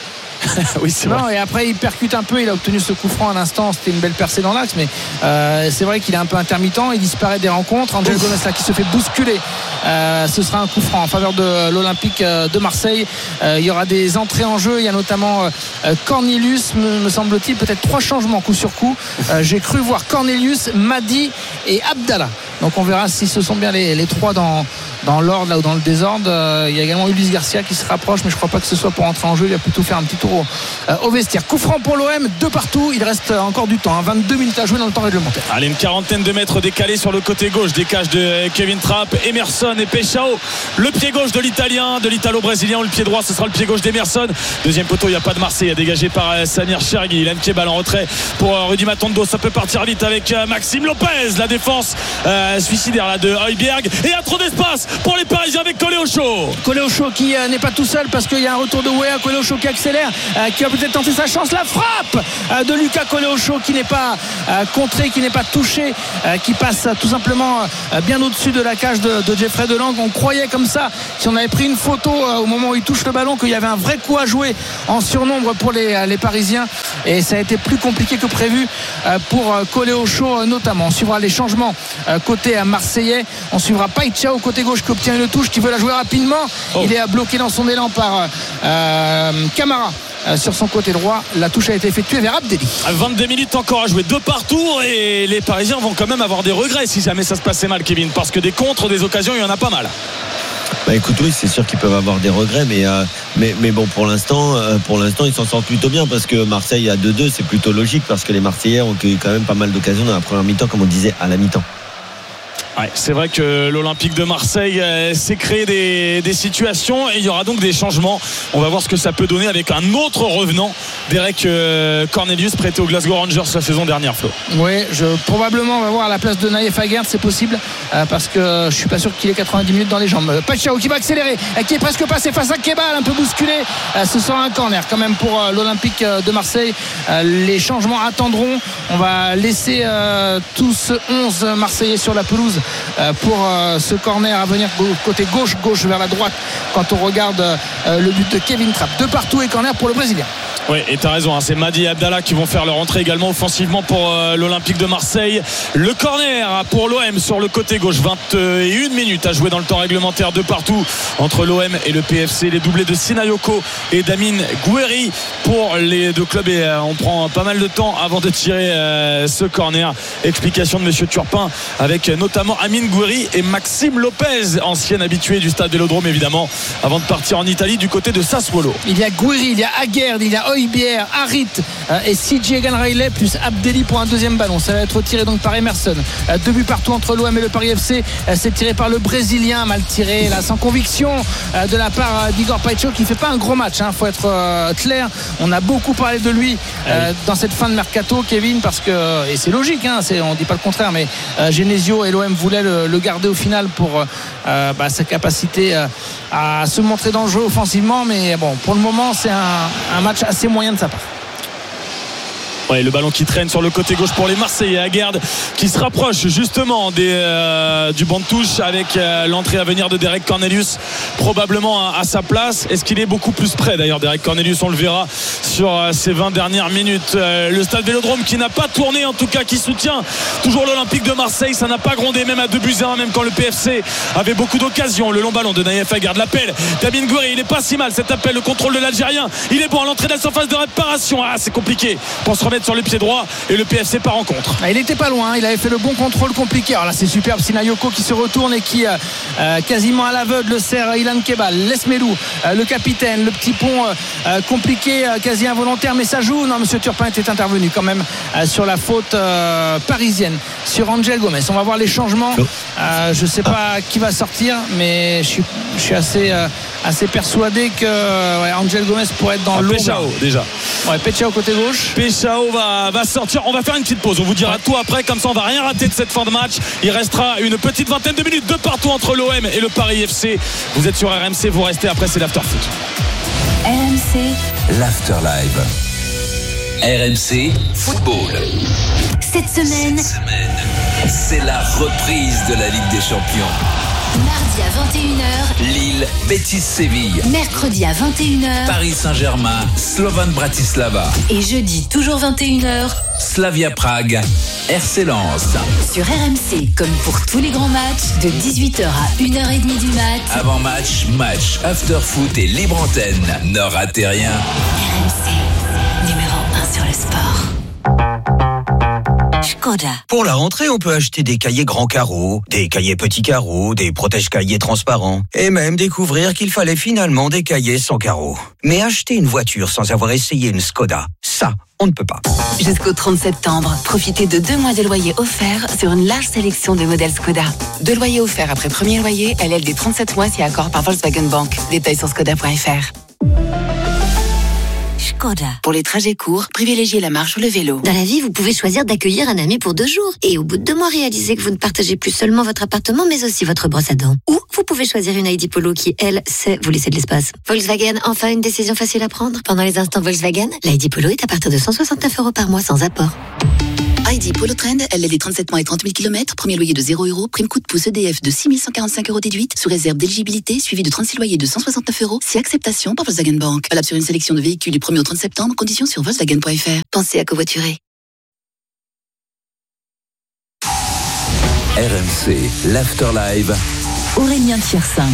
Oui, c'est non, vrai. et après il percute un peu, il a obtenu ce coup franc à l'instant, c'était une belle percée dans l'axe, mais euh, c'est vrai qu'il est un peu intermittent, il disparaît des rencontres. Angel Gomez là qui se fait bousculer, euh, ce sera un coup franc en faveur de l'Olympique de Marseille. Euh, il y aura des entrées en jeu, il y a notamment euh, Cornelius, me, me semble-t-il, peut-être trois changements coup sur coup. Euh, j'ai cru voir Cornelius, Madi et Abdallah, donc on verra si ce sont bien les, les trois dans, dans l'ordre là ou dans le désordre. Euh, il y a également Ulysse Garcia qui se rapproche, mais je crois pas que ce soit pour entrer en jeu, il va plutôt faire un petit tour au, euh, au vestiaire. Coup franc pour l'O M, deux partout, il reste encore du temps, hein, vingt-deux minutes à jouer dans le temps réglementaire. Allez, une quarantaine de mètres décalés sur le côté gauche des cages de Kevin Trapp, Emerson et Peixao, le pied gauche de l'italien, de l'italo-brésilien, le pied droit ce sera le pied gauche d'Emerson. Deuxième poteau, il n'y a pas de Marseille, a dégagé par euh, Samir Chergui. Ilan Kebal en retrait pour euh, Rudy Matondo, ça peut partir vite avec euh, Maxime Lopez, la défense euh, suicidaire là, de Højbjerg, et il y a trop d'espace pour les Parisiens avec Coléocho. Coléocho qui euh, n'est pas tout seul parce qu'il y a un retour de Wea. Coléocho qui accélère, euh, qui va peut-être tenter sa chance, la frappe euh, de Lucas Coléocho qui n'est pas euh, contré, qui n'est pas touché, euh, qui passe euh, tout simplement euh, bien au-dessus de la cage de, de Jeffrey Delang. On croyait comme ça, si on avait pris une photo euh, au moment où il touche le ballon, qu'il y avait un vrai coup à jouer en surnombre pour les, les Parisiens, et ça a été plus compliqué que prévu euh, pour euh, Coléocho euh, notamment. On suivra les changements euh, côté euh, marseillais, on suivra Peixao côté gauche qui obtient une touche, qui veut la jouer rapidement. Oh. Il est bloqué dans son élan par euh, Camara euh, sur son côté droit. La touche a été effectuée vers Abdelli. vingt-deux minutes encore à jouer, deux partout, et les Parisiens vont quand même avoir des regrets si jamais ça se passait mal, Kevin, parce que des contres, des occasions, il y en a pas mal. Bah écoute, oui, c'est sûr qu'ils peuvent avoir des regrets, mais euh, mais, mais bon, pour l'instant, euh, pour l'instant, ils s'en sortent plutôt bien, parce que Marseille à deux deux, c'est plutôt logique, parce que les Marseillais ont eu quand même pas mal d'occasions dans la première mi-temps, comme on disait à la mi-temps. Ouais, c'est vrai que l'Olympique de Marseille euh, s'est créé des, des situations, et il y aura donc des changements. On va voir ce que ça peut donner avec un autre revenant, Derek euh, Cornelius, prêté aux Glasgow Rangers la saison dernière, Flo. Oui, je, probablement on va voir à la place de Naïef Aguerd, c'est possible, euh, parce que je suis pas sûr qu'il ait quatre-vingt-dix minutes dans les jambes. Peixao qui va accélérer, euh, qui est presque passé face à Kebal, un peu bousculé. Euh, ce sera un corner quand même pour euh, l'Olympique de Marseille. Euh, les changements attendront. On va laisser euh, tous onze Marseillais sur la pelouse pour ce corner à venir côté gauche, gauche vers la droite quand on regarde le but de Kevin Trapp. De partout et corner pour le Brésilien. Oui, et tu as raison, hein, c'est Madi et Abdallah qui vont faire leur entrée également offensivement pour euh, l'Olympique de Marseille. Le corner pour l'O M sur le côté gauche, vingt et une minutes à jouer dans le temps réglementaire, de partout entre l'O M et le P F C. Les doublés de Sinayoko et d'Amin Gouiri pour les deux clubs, et euh, on prend pas mal de temps avant de tirer euh, ce corner. Explication de Monsieur Turpin avec euh, notamment Amin Gouiri et Maxime Lopez, ancien habitué du stade Vélodrome évidemment, avant de partir en Italie du côté de Sassuolo. Il y a Gouiri, il y a Aguerd, il y a Højbjerg, Harit euh, et C J Egan Riley plus Abdelli pour un deuxième ballon. Ça va être tiré donc par Emerson. Euh, deux buts partout entre l'O M et le Paris F C. Euh, c'est tiré par le Brésilien, mal tiré là, sans conviction euh, de la part euh, d'Igor Peixao, qui fait pas un gros match, hein, faut être euh, clair. On a beaucoup parlé de lui euh, oui. dans cette fin de mercato, Kevin, parce que, et c'est logique, hein, c'est, on dit pas le contraire, mais euh, Genesio et l'O M voulaient le, le garder au final pour euh, bah, sa capacité euh, à se montrer dangereux offensivement, mais bon, pour le moment c'est un, un match assez moyen de sa part. Ouais, le ballon qui traîne sur le côté gauche pour les Marseillais. Aguerd qui se rapproche justement des, euh, du banc de touche avec euh, l'entrée à venir de Derek Cornelius, probablement à, à sa place. Est-ce qu'il est beaucoup plus près d'ailleurs, Derek Cornelius? On le verra sur euh, ces vingt dernières minutes. Euh, le stade Vélodrome qui n'a pas tourné, en tout cas qui soutient toujours l'Olympique de Marseille. Ça n'a pas grondé, même à deux buts à un, même quand le P F C avait beaucoup d'occasions. Le long ballon de Naïef Aguerd, l'appel d'Amin Gouiri, il est pas si mal cet appel, le contrôle de l'Algérien, il est bon à l'entrée de la surface de réparation. Ah, c'est compliqué pour se remettre sur le pied droit, et le P F C part en contre. Il n'était pas loin, il avait fait le bon contrôle compliqué. Alors là c'est superbe, Sinayoko qui se retourne et qui euh, quasiment à l'aveugle sert Ilan Kebal. Lesmelou, euh, le capitaine, le petit pont euh, compliqué, euh, quasi involontaire, mais ça joue. Non, Monsieur Turpin était intervenu quand même euh, sur la faute euh, parisienne, sur Angel Gomez. On va voir les changements. Euh, je ne sais pas qui va sortir, mais je suis, je suis assez, euh, assez persuadé que ouais, Angel Gomez pourrait être dans ah, l'eau. Peixao déjà. Ouais, Peixao côté gauche. Peixao va, va sortir. On va faire une petite pause. On vous dira ouais. tout après. Comme ça, on va rien rater de cette fin de match. Il restera une petite vingtaine de minutes de partout entre l'O M et le Paris F C. Vous êtes sur R M C. Vous restez après. C'est l'after foot. R M C. L'after live. R M C Football. Cette semaine, Cette semaine, c'est la reprise de la Ligue des Champions. Mardi à vingt et une heures, Lille, Betis Séville. mercredi à vingt et une heures, Paris Saint-Germain, Slovan Bratislava. et jeudi toujours vingt et une heures, Slavia Prague, R C Lens. sur R M C, comme pour tous les grands matchs, de dix-huit heures à une heure trente du mat. Avant match, match, after foot et libre antenne. Ne ratez rien. R M C, numéro un sur le sport. Skoda. Pour la rentrée, on peut acheter des cahiers grands carreaux, des cahiers petits carreaux, des protège-cahiers transparents, et même découvrir qu'il fallait finalement des cahiers sans carreaux. Mais acheter une voiture sans avoir essayé une Skoda, ça, on ne peut pas. Jusqu'au trente septembre, profitez de deux mois de loyer offerts sur une large sélection de modèles Skoda. Deux loyers offerts après premier loyer, L L D trente-sept mois si accord par Volkswagen Bank. Détails sur skoda point f r. Skoda. Pour les trajets courts, privilégiez la marche ou le vélo. Dans la vie, vous pouvez choisir d'accueillir un ami pour deux jours. Et au bout de deux mois, réaliser que vous ne partagez plus seulement votre appartement, mais aussi votre brosse à dents. Ou vous pouvez choisir une I D Polo qui, elle, sait vous laisser de l'espace. Volkswagen, enfin une décision facile à prendre. Pendant les instants Volkswagen, l'I D Polo est à partir de cent soixante-neuf euros par mois sans apport. I D Polo Trend, L L D trente-sept mois et trente mille kilomètres, premier loyer de zéro euros, prime coup de pouce E D F de six mille cent quarante-cinq euros déduite, sous réserve d'éligibilité, suivi de trente-six loyers de cent soixante-neuf euros, si acceptation par Volkswagen Bank. Valable sur une sélection de véhicules du premier au trente septembre, conditions sur volkswagen point f r. Pensez à covoiturer. R M C, l'After Live. Aurélien Tiersin.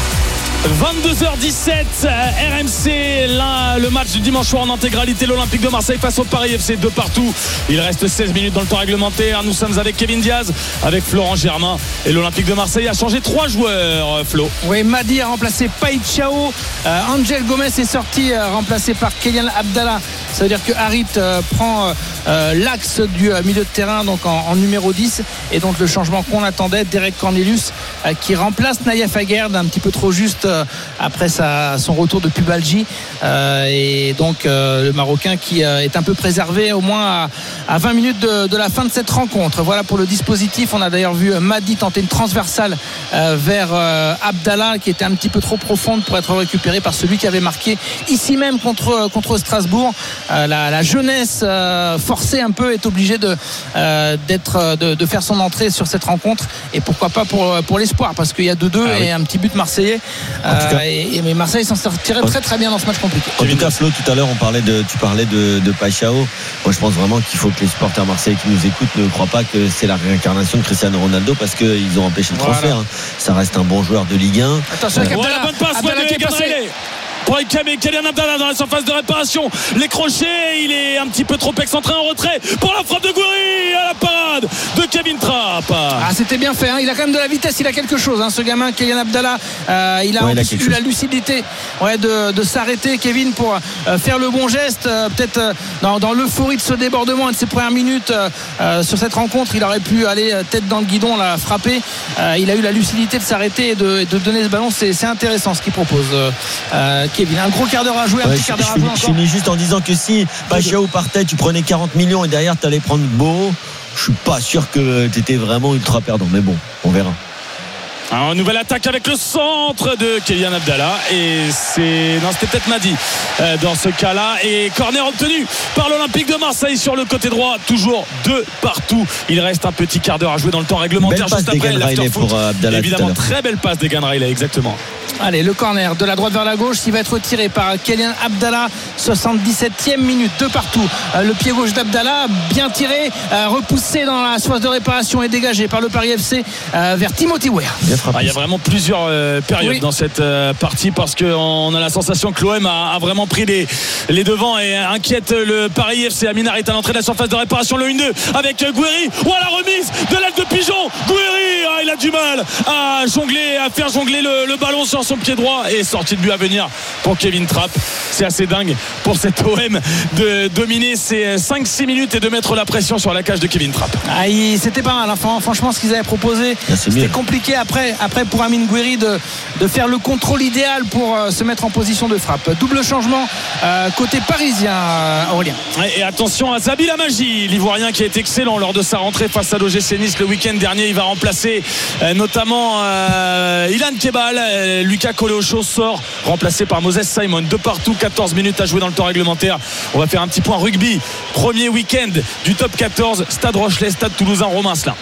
vingt-deux heures dix-sept, R M C, là, le match du dimanche soir en intégralité, l'Olympique de Marseille face au Paris F C, de partout. Il reste seize minutes dans le temps réglementaire. Nous sommes avec Kevin Diaz, avec Florent Germain, et l'Olympique de Marseille a changé trois joueurs, Flo. Oui, Madi a remplacé Paït Chao, euh, Angel Gomez est sorti, euh, remplacé par Kylian Abdallah. Ça veut dire que Harit euh, prend euh, l'axe du euh, milieu de terrain, donc en, en numéro dix, et donc le changement qu'on attendait, Derek Cornelius euh, qui remplace Naïef Aguerd, un petit peu trop juste euh, après sa, son retour de pubalgie, euh, et donc euh, le Marocain qui euh, est un peu préservé au moins à, à vingt minutes de, de la fin de cette rencontre. Voilà pour le dispositif. On a d'ailleurs vu Madi tenter une transversale euh, vers euh, Abdallah, qui était un petit peu trop profonde pour être récupérée par celui qui avait marqué ici même contre, contre Strasbourg. Euh, la, la jeunesse euh, forcée un peu est obligée de, euh, d'être, de, de faire son entrée sur cette rencontre, et pourquoi pas pour, pour l'espoir, parce qu'il y a deux deux ah, et oui. un petit but marseillais. Euh, et, et mais Marseille s'en sortirait très très bien dans ce match compliqué. En tout cas, Flo, tout à l'heure on parlait de, tu parlais de, de Pachao. Moi je pense vraiment qu'il faut que les supporters marseillais qui nous écoutent ne croient pas que c'est la réincarnation de Cristiano Ronaldo, parce qu'ils ont empêché le transfert. Voilà. Ça reste un bon joueur de Ligue un. Attention, euh, ouais, la bonne passe de Egan Riley pour Kylian Abdallah dans la surface de réparation. Les crochets, il est un petit peu trop excentré en retrait pour la frappe de Gouiri à la parade de Kevin Trapp. Ah, c'était bien fait, hein. Il a quand même de la vitesse, il a quelque chose, hein, ce gamin Kylian Abdallah. Euh, il a ouais, il a eu la lucidité ouais, de, de s'arrêter, Kevin, pour euh, faire le bon geste. Euh, peut-être euh, dans, dans l'euphorie de ce débordement et de ses premières minutes euh, sur cette rencontre, il aurait pu aller tête dans le guidon, la frapper. Euh, il a eu la lucidité de s'arrêter et de, de donner ce ballon. C'est, c'est intéressant ce qu'il propose. Euh, Kevin, un gros quart d'heure à jouer, un ouais, petit quart d'heure je, à jouer je, encore. Je finis juste en disant que si Pachao partait, tu prenais quarante millions et derrière tu allais prendre Beau, je suis pas sûr que tu étais vraiment ultra perdant, mais bon, on verra. Alors, nouvelle attaque avec le centre de Kylian Abdallah, et c'est non c'était peut-être Madi euh, dans ce cas-là, et corner obtenu par l'Olympique de Marseille sur le côté droit, toujours de partout. Il reste un petit quart d'heure à jouer dans le temps réglementaire. Belle juste passe après l'afterfoot, pour Abdallah, évidemment très belle passe d'Egan Riley, exactement. Allez, le corner de la droite vers la gauche, il va être tiré par Kylian Abdallah, soixante-dix-septième minute, de partout. Euh, le pied gauche d'Abdallah, bien tiré, euh, repoussé dans la surface de réparation et dégagé par le Paris F C euh, vers Timothy Weah. Ah, il y a vraiment plusieurs euh, périodes oui. dans cette euh, partie, parce qu'on a la sensation que l'O M a, a vraiment pris les, les devants et inquiète le Paris F C. Amin Harit à l'entrée de la surface de réparation, le un deux avec euh, Gouiri. Oh, la remise de l'aile de Pigeon. Gouiri, ah, il a du mal à jongler, à faire jongler le, le ballon sur son pied droit, et sortie de but à venir pour Kevin Trapp. C'est assez dingue pour cet O M de dominer ces cinq six minutes et de mettre la pression sur la cage de Kevin Trapp. Ah, il, c'était pas mal, hein. Franchement, ce qu'ils avaient proposé, ah, c'était mieux. Compliqué après, après pour Amine Gouiri de, de faire le contrôle idéal pour euh, se mettre en position de frappe. Double changement euh, côté parisien, euh, Aurélien. Et, et attention à Zabi Lamaji, l'Ivoirien qui a été excellent lors de sa rentrée face à l'O G C Nice le week-end dernier. Il va remplacer euh, notamment euh, Ilan Kebal. euh, Lucas Coléocho sort, remplacé par Moses Simon. De partout, quatorze minutes à jouer dans le temps réglementaire. On va faire un petit point rugby. Premier week-end du top quatorze, Stade Rochelet, Stade Toulousain, Romain Asselin.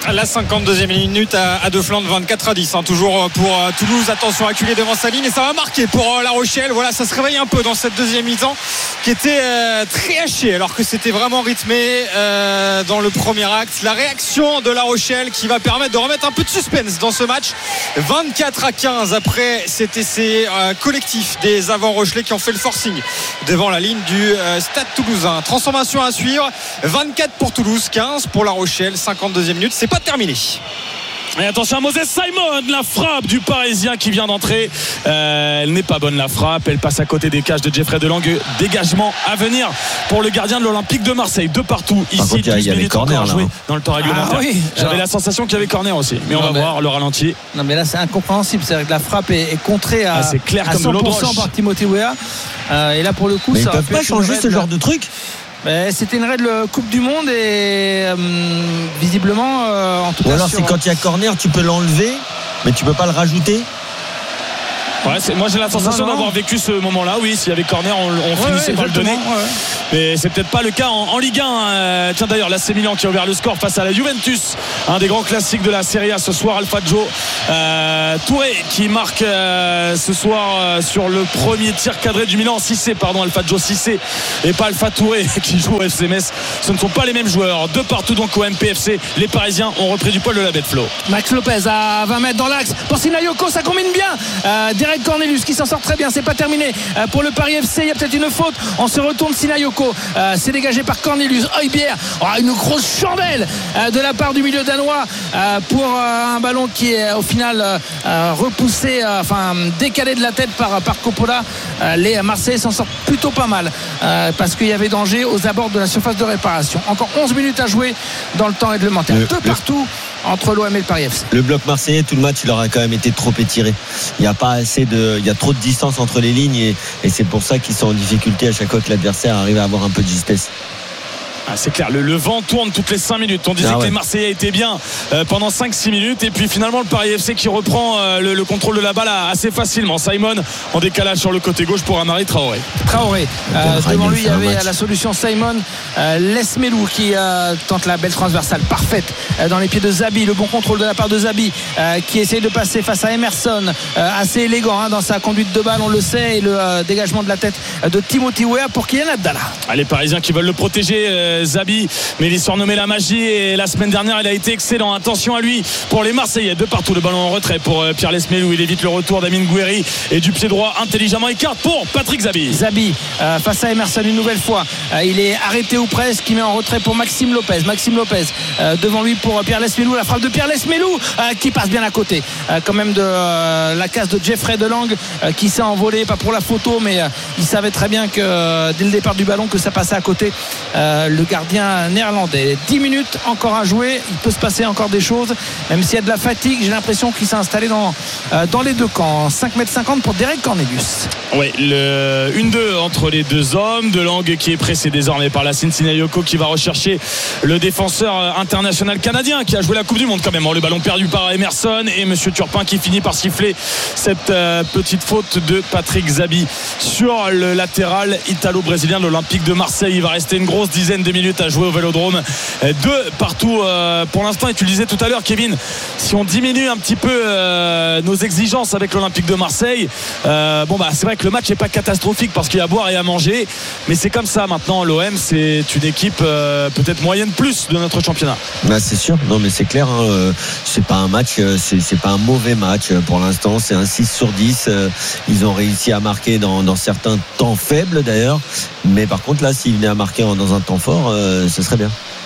La cinquante-deuxième minute à, à deux Flandres, vingt-quatre à dix, hein, toujours pour euh, Toulouse. Attention, acculé devant sa ligne et ça va marquer pour euh, La Rochelle. Voilà, ça se réveille un peu dans cette deuxième mi-temps qui était euh, très hachée alors que c'était vraiment rythmé euh, dans le premier acte. La réaction de La Rochelle qui va permettre de remettre un peu de suspense dans ce match. vingt-quatre à quinze après cet essai euh, collectif des Avants-Rochelais qui ont fait le forcing devant la ligne du euh, Stade Toulousain. Transformation à suivre. vingt-quatre pour Toulouse, quinze pour La Rochelle. cinquante-deuxième minute, c'est pas terminé. Et attention à Moses Simon, la frappe du Parisien qui vient d'entrer. Euh, elle n'est pas bonne la frappe, elle passe à côté des cages de Jeffrey Delangue. Dégagement à venir pour le gardien de l'Olympique de Marseille. De partout ici. Contre, il y avait corner là, hein. Dans le temps réglementaire. Ah, oui. J'avais Alors, la sensation qu'il y avait corner aussi. Mais non, on va mais, voir le ralenti. Non mais là c'est incompréhensible. C'est vrai que la frappe est, est contrée à, ah, c'est clair à comme cent de l'eau de pour cent roche. par Timothée Weah. Euh, et là pour le coup, mais ça ils peuvent pas changer ce genre de truc. Mais c'était une règle Coupe du Monde et euh, visiblement euh, en tout Ou cas alors sur... c'est quand il y a corner tu peux l'enlever mais tu peux pas le rajouter. Ouais, c'est, moi j'ai la sensation non, non. d'avoir vécu ce moment-là. Oui, s'il y avait corner, on, on ouais, finissait ouais, par le donner. Ouais. Mais c'est peut-être pas le cas en, en Ligue un. Euh, tiens d'ailleurs, l'A C Milan qui a ouvert le score face à la Juventus, un des grands classiques de la Serie A ce soir. Alpha Joe euh, Touré qui marque euh, ce soir euh, sur le premier tir cadré du Milan. Cissé, pardon, Alpha Joe Cissé et pas Alpha Touré qui joue au F C Metz. Ce ne sont pas les mêmes joueurs. De partout donc au M P F C, les Parisiens ont repris du poil de la bête. Flo. Max Lopez à vingt mètres dans l'axe pour Sinayoko, ça combine bien. Euh, Derek Cornelius qui s'en sort très bien, c'est pas terminé euh, pour le Paris F C. Il y a peut-être une faute, on se retourne. Sinayoko, euh, c'est dégagé par Cornelius. Højbjerg, oh, une grosse chandelle euh, de la part du milieu danois euh, pour euh, un ballon qui est au final euh, repoussé, euh, enfin décalé de la tête par, par Coppola. Euh, les Marseillais s'en sortent plutôt pas mal euh, parce qu'il y avait danger aux abords de la surface de réparation. Encore onze minutes à jouer dans le temps réglementaire. Le, de partout le... entre l'O M et le Paris F C. Le bloc marseillais, tout le match, il leur a quand même été trop étiré. Il y a pas assez de, il y a trop de distance entre les lignes et, et c'est pour ça qu'ils sont en difficulté à chaque fois que l'adversaire arrive à avoir un peu de justesse. Ah, c'est clair, le, le vent tourne toutes les cinq minutes. On disait ah ouais. que les Marseillais étaient bien euh, pendant cinq six minutes. Et puis finalement, le Paris F C qui reprend euh, le, le contrôle de la balle assez facilement. Simon en décalage sur le côté gauche pour Amari Traoré. Traoré. Euh, devant lui, il y avait la solution Simon. Euh, Lesmelou qui euh, tente la belle transversale parfaite euh, dans les pieds de Zabi. Le bon contrôle de la part de Zabi euh, qui essaye de passer face à Emerson. Euh, assez élégant hein, dans sa conduite de balle, on le sait. Et le euh, dégagement de la tête de Timothy Weah pour Kylian Abdallah. Ah, les Parisiens qui veulent le protéger. Euh, Zabi, mais il est surnommé la magie et la semaine dernière il a été excellent. Attention à lui pour les Marseillais. De partout, le ballon en retrait pour Pierre Lesmelou. Il évite le retour d'Amine Gouiri et du pied droit intelligemment écarte pour Patrick Zabi. Zabi euh, face à Emerson une nouvelle fois. Euh, il est arrêté ou presque. Il met en retrait pour Maxime Lopez. Maxime Lopez euh, devant lui pour Pierre Lesmelou. La frappe de Pierre Lesmelou euh, qui passe bien à côté euh, quand même de euh, la casse de Jeffrey Delangue euh, qui s'est envolé, pas pour la photo mais euh, il savait très bien que euh, dès le départ du ballon que ça passait à côté. Euh, le gardien néerlandais. dix minutes encore à jouer, il peut se passer encore des choses même s'il y a de la fatigue. J'ai l'impression qu'il s'est installé dans, euh, dans les deux camps. Cinq mètres cinquante pour Derek Cornelius. Oui, le un deux entre les deux hommes. Delangue qui est pressé désormais par la Sinayoko qui va rechercher le défenseur international canadien qui a joué la Coupe du Monde quand même. Le ballon perdu par Emerson et Monsieur Turpin qui finit par siffler cette euh, petite faute de Patrick Zabi sur le latéral italo-brésilien de l'Olympique de Marseille. Il va rester une grosse dizaine de minutes à jouer au Vélodrome. Deux partout euh, pour l'instant. Et tu le disais tout à l'heure, Kevin, si on diminue un petit peu euh, nos exigences avec l'Olympique de Marseille, euh, bon bah c'est vrai que le match n'est pas catastrophique parce qu'il y a à boire et à manger, mais c'est comme ça maintenant. L'O M c'est une équipe euh, peut-être moyenne plus de notre championnat. Bah c'est sûr, non mais c'est clair hein, euh, c'est pas un match, euh, c'est, c'est pas un mauvais match euh, pour l'instant. C'est un six sur dix. euh, Ils ont réussi à marquer dans, dans certains temps faibles d'ailleurs, mais par contre là s'ils venaient à marquer dans un temps fort euh, ce serait bien.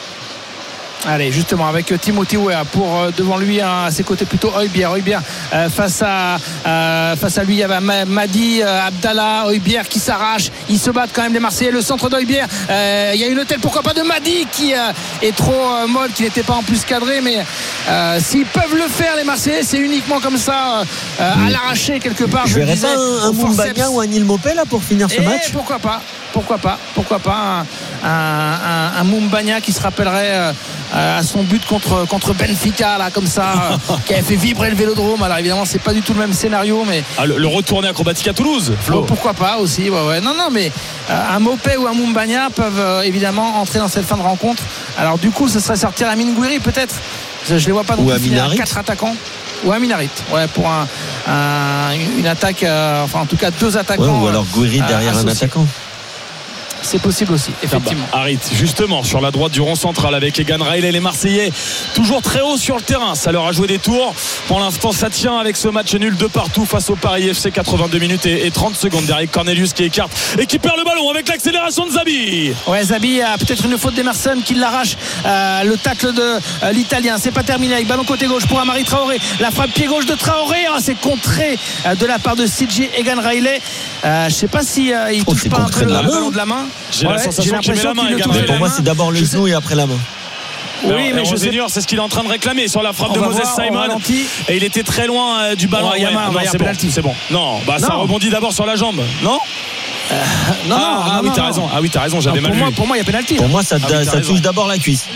Allez, justement avec Timothy Weah pour euh, devant lui hein, à ses côtés plutôt Højbjerg. Højbjerg euh, face à euh, face à lui il y avait Madi euh, Abdallah. Højbjerg qui s'arrache, ils se battent quand même les Marseillais. Le centre d'Højbjerg, euh, il y a une telle pourquoi pas de Madi qui euh, est trop euh, molle, qui n'était pas en plus cadré, mais euh, s'ils peuvent le faire les Marseillais, c'est uniquement comme ça euh, à l'arracher quelque part. Je, je verrais disais, pas un, un Moumbagna ou un Nil Mopé là pour finir ce et match. Pourquoi pas, pourquoi pas, pourquoi pas un, un, un, un Moumbagna qui se rappellerait euh, à son but contre, contre Benfica là comme ça euh, qui avait fait vibrer le Vélodrome. Alors évidemment c'est pas du tout le même scénario mais ah, le, le retourné acrobatique à Toulouse, Flo. Oh, pourquoi pas aussi ouais, ouais. non non mais euh, un Mopé ou un Moumbagna peuvent euh, évidemment entrer dans cette fin de rencontre. Alors du coup ce serait sortir Amine Gouiri peut-être Je les vois pas non Ou plus finir à Aminarit. quatre attaquants. Ou Aminarit, ouais, pour un, un, une attaque, euh, enfin en tout cas deux attaquants. Ouais, ou alors Gouiri euh, derrière associés. un attaquant. C'est possible aussi, effectivement. Harit, justement, sur la droite du rond central avec Egan Riley, les Marseillais toujours très haut sur le terrain. Ça leur a joué des tours. Pour l'instant, ça tient avec ce match nul de partout face au Paris F C. quatre-vingt-deux minutes et trente secondes derrière Cornelius qui écarte et qui perd le ballon avec l'accélération de Zabi. Ouais, Zabi a peut-être une faute d'Emerson qui l'arrache. Euh, le tacle de euh, l'Italien. C'est pas terminé avec ballon côté gauche pour Amari Traoré. La frappe pied gauche de Traoré. Oh, c'est contré euh, de la part de C J Egan Riley. Euh, je sais pas si euh, il Oh, touche c'est pas un contré peu de le la main. ballon de la main. J'ai la sensation qu'il met la main, qu'il le Egan touche Riley. de la Pour moi, main. c'est d'abord le Je genou et après la main. Oui, Alors, mais je sais Senior, c'est ce qu'il est en train de réclamer sur la frappe On de va Moses voir, au Simon. ralenti. Et il était très loin euh, du ballon. Oh, il y a Ouais, main, non, il y a c'est bon, penalty. c'est bon. Non, bah ça Non. rebondit d'abord sur la jambe, non Euh, non, ah, non, ah non, oui, non, t'as non. raison. Ah oui, t'as raison. J'avais Non, mal pour moi, vu. pour moi, il y a pénalty. Pour moi, ça, Ah oui, t'as ça raison. touche d'abord la cuisse.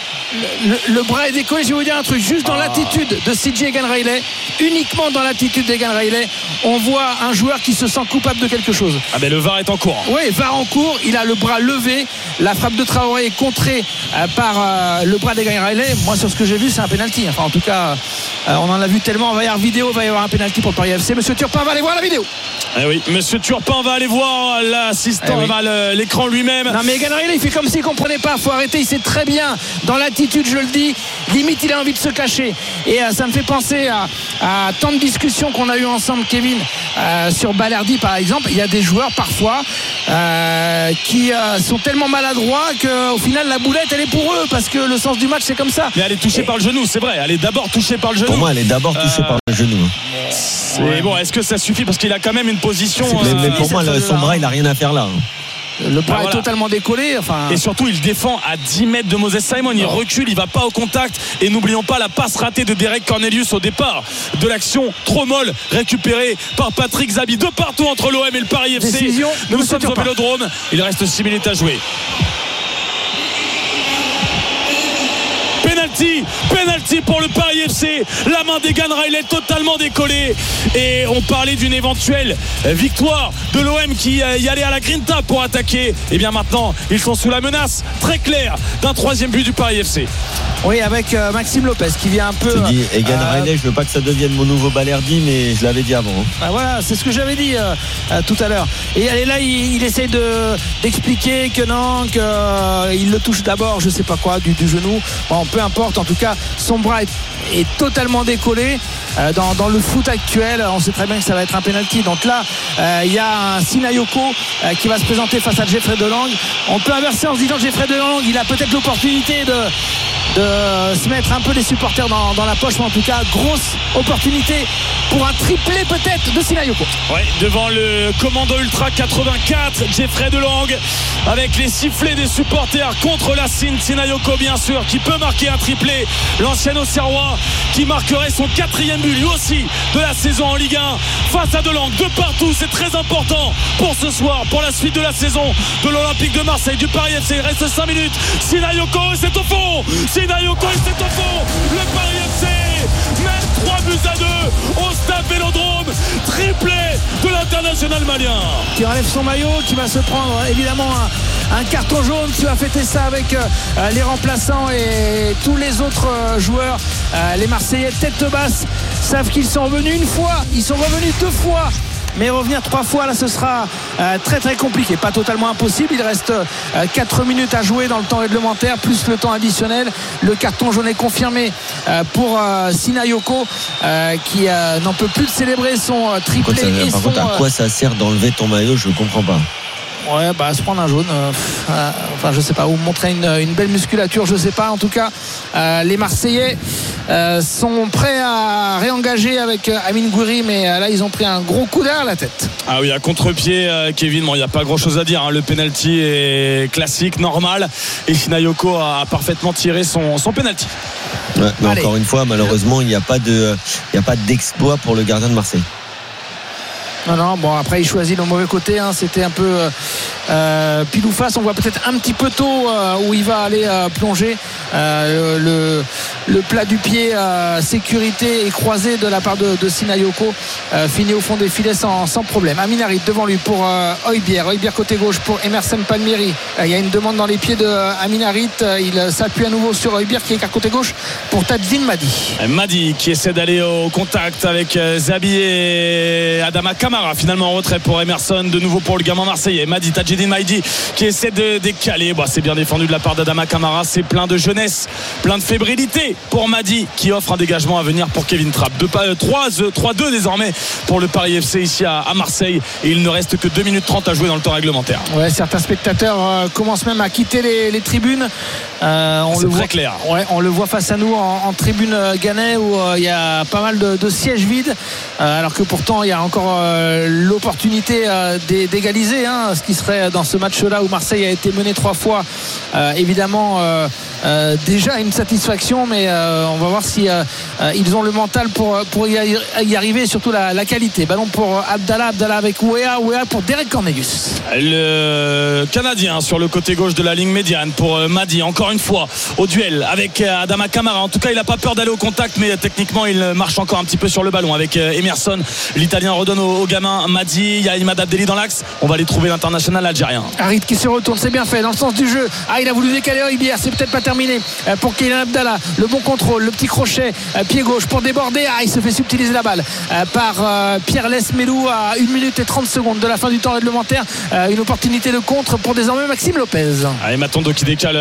Le, le bras est décollé. Je vais vous dire un truc, juste dans Ah. l'attitude de C J Egan Riley, uniquement dans l'attitude d'Egan Riley, on voit un joueur qui se sent coupable de quelque chose. Ah ben le V A R est en cours. Oui, V A R en cours, il a le bras levé, la frappe de Traoré est contrée euh, par euh, le bras d'Egan Riley. Moi, sur ce que j'ai vu, c'est un pénalty. Enfin, en tout cas, euh, on en a vu tellement. Il va y avoir vidéo, il va y avoir un pénalty pour le Paris F C. Monsieur Turpin va aller voir la vidéo. Eh oui, Monsieur Turpin va aller voir l'assistant, Eh oui. va le- l'écran lui-même. Non, mais Egan Riley, il fait comme s'il comprenait pas. Faut arrêter. Il sait très bien dans l'attitude, je le dis. Limite, il a envie de se cacher. Et euh, ça me fait penser à, à tant de discussions qu'on a eues ensemble, Kevin, euh, sur Balerdi, par exemple. Il y a des joueurs, parfois, euh, qui euh, sont tellement maladroits qu'au final, la boulette, elle est pour eux. Parce que le sens du match, c'est comme ça. Mais elle est touchée Et- par le genou, c'est vrai. Elle est d'abord touchée par le genou. Pour moi, elle est d'abord touchée Euh, par le genou. C'est Ouais. bon. Est-ce que ça suffit parce qu'il a quand même une position. Mais, euh, mais pour moi, cette le- phase-là, son bras, hein. il a rien à faire là. Le bras Bah, voilà. est totalement décollé. Enfin, Et surtout, il défend à dix mètres de Moses Simon. Il recule, il va pas au contact. Et n'oublions pas la passe ratée de Derek Cornelius au départ de l'action. Trop molle, récupérée par Patrick Zabi. De partout entre l'O M et le Paris F C. Décision de Nous Monsieur sommes au Turpin. Vélodrome. Il reste six minutes à jouer. Penalty, penalty pour le Paris F C. La main d'Egan Riley totalement décollée. Et on parlait d'une éventuelle victoire de l'O M qui euh, y allait à la grinta pour attaquer. Et bien maintenant, ils sont sous la menace très claire d'un troisième but du Paris F C. oui, avec euh, Maxime Lopez qui vient un peu. Je te dis, Egan euh, Riley, je veux pas que ça devienne mon nouveau Balerdi, mais je l'avais dit avant. hein. Ah, voilà, c'est ce que j'avais dit euh, euh, tout à l'heure. Et, et là, il, il essaye de, d'expliquer que non, qu'il le touche d'abord, je sais pas quoi, du, du genou. Bon, peu importe, en tout cas, son bras est, est totalement décollé. Euh, dans, dans le foot actuel, on sait très bien que ça va être un penalty. Donc là, euh, il y a un Sinayoko euh, qui va se présenter face à Jeffrey Delang. On peut inverser en se disant Jeffrey Delang, il a peut-être l'opportunité de de se mettre un peu les supporters dans, dans la poche, mais en tout cas grosse opportunité pour un triplé peut-être de Sinayoko. Ouais, devant le commando ultra quatre-vingt-quatre, Jeffrey Delang, avec les sifflets des supporters contre la Sine Sinayoko, bien sûr, qui peut marquer un triplé. L'ancien Auxerrois qui marquerait son quatrième but lui aussi de la saison en Ligue un face à Delang. De partout, c'est très important pour ce soir, pour la suite de la saison de l'Olympique de Marseille, du Paris F C. Il reste cinq minutes. Sinayoko, et c'est au fond. Sinayoko, et c'est au fond. Le Paris F C mène trois buts à deux au stade Vélodrome. Triplé de l'international malien. Qui enlève son maillot, qui va se prendre évidemment un, un carton jaune, qui va fêter ça avec euh, les remplaçants et tous les autres euh, joueurs. Euh, les Marseillais tête basse savent qu'ils sont revenus une fois, ils sont revenus deux fois. Mais revenir trois fois, là, ce sera euh, très très compliqué. Pas totalement impossible. Il reste euh, quatre minutes à jouer dans le temps réglementaire, plus le temps additionnel. Le carton jaune est confirmé euh, pour euh, Sinayoko, euh, qui euh, n'en peut plus de célébrer son euh, triplé. Par contre, ça- et par son, contre, à euh, quoi ça sert d'enlever ton maillot, je comprends pas. Ouais, bah se prendre un jaune, euh, pff, euh, enfin je sais pas, ou montrer une, une belle musculature, je sais pas. En tout cas, euh, les Marseillais euh, sont prêts à réengager avec euh, Amine Gouiri, mais euh, là ils ont pris un gros coup derrière la tête. Ah oui, à contre-pied, euh, Kevin, bon, il n'y a pas grand-chose à dire, hein. Le penalty est classique, normal, et Sinayoko a, a parfaitement tiré son, son penalty. Ouais, mais Allez. encore une fois, malheureusement, il n'y a pas de, il n'y a pas d'exploit pour le gardien de Marseille. Non, non, bon après il choisit le mauvais côté, hein. C'était un peu euh, euh, pile ou face. On voit peut-être un petit peu tôt euh, où il va aller euh, plonger. Euh, le, le plat du pied euh, sécurité et croisé de la part de, de Sinayoko euh, finit au fond des filets sans, sans problème. Amin Harit devant lui pour euh, Højbjerg. Højbjerg côté gauche pour Emerson Palmieri. Euh, il y a une demande dans les pieds de euh, Amin Harit. Euh, il euh, s'appuie à nouveau sur Højbjerg qui écarte côté gauche pour Tadjin Madi. Madi qui essaie d'aller au contact avec euh, Zabi et Adama Kamara. Finalement en retrait pour Emerson, de nouveau pour le gamin marseillais. Madi, Tadjidine Madi qui essaie de décaler. Bah, c'est bien défendu de la part d'Adama Kamara. C'est plein de jeunesse, plein de fébrilité pour Madi qui offre un dégagement à venir pour Kevin Trapp. trois deux désormais pour le Paris F C ici à, à Marseille, et il ne reste que deux minutes trente à jouer dans le temps réglementaire. Ouais, certains spectateurs euh, commencent même à quitter les, les tribunes. Euh, on c'est le très voit, clair. Ouais, on le voit face à nous en, en tribune euh, Gannet où il euh, y a pas mal de, de sièges vides, euh, alors que pourtant il y a encore euh, l'opportunité euh, d'égaliser, hein, ce qui serait dans ce match-là où Marseille a été mené trois fois, euh, évidemment euh, euh, déjà une satisfaction, mais euh, on va voir si euh, euh, ils ont le mental pour, pour y, y arriver, et surtout la, la qualité. Ballon pour Abdallah, Abdallah avec Ouéa, Ouéa pour Derek Cornelius. Le Canadien sur le côté gauche de la ligne médiane pour Madi, encore une fois au duel avec Adama Kamara. En tout cas il n'a pas peur d'aller au contact, mais techniquement il marche encore un petit peu sur le ballon avec Emerson. L'Italien redonne au, au gamin Madi. Il y a Imad Abdelli dans l'axe. On va aller trouver l'international algérien. Harit qui se retourne, c'est bien fait dans le sens du jeu. Ah, il a voulu décaler Højbjerg, c'est peut-être pas terminé pour Kylian Abdallah. Le bon contrôle, le petit crochet pied gauche pour déborder. Ah, il se fait subtiliser la balle par Pierre Lesmelou à une minute et trente secondes de la fin du temps réglementaire. Une opportunité de contre pour désormais Maxime Lopez. Allez, Matondo qui décale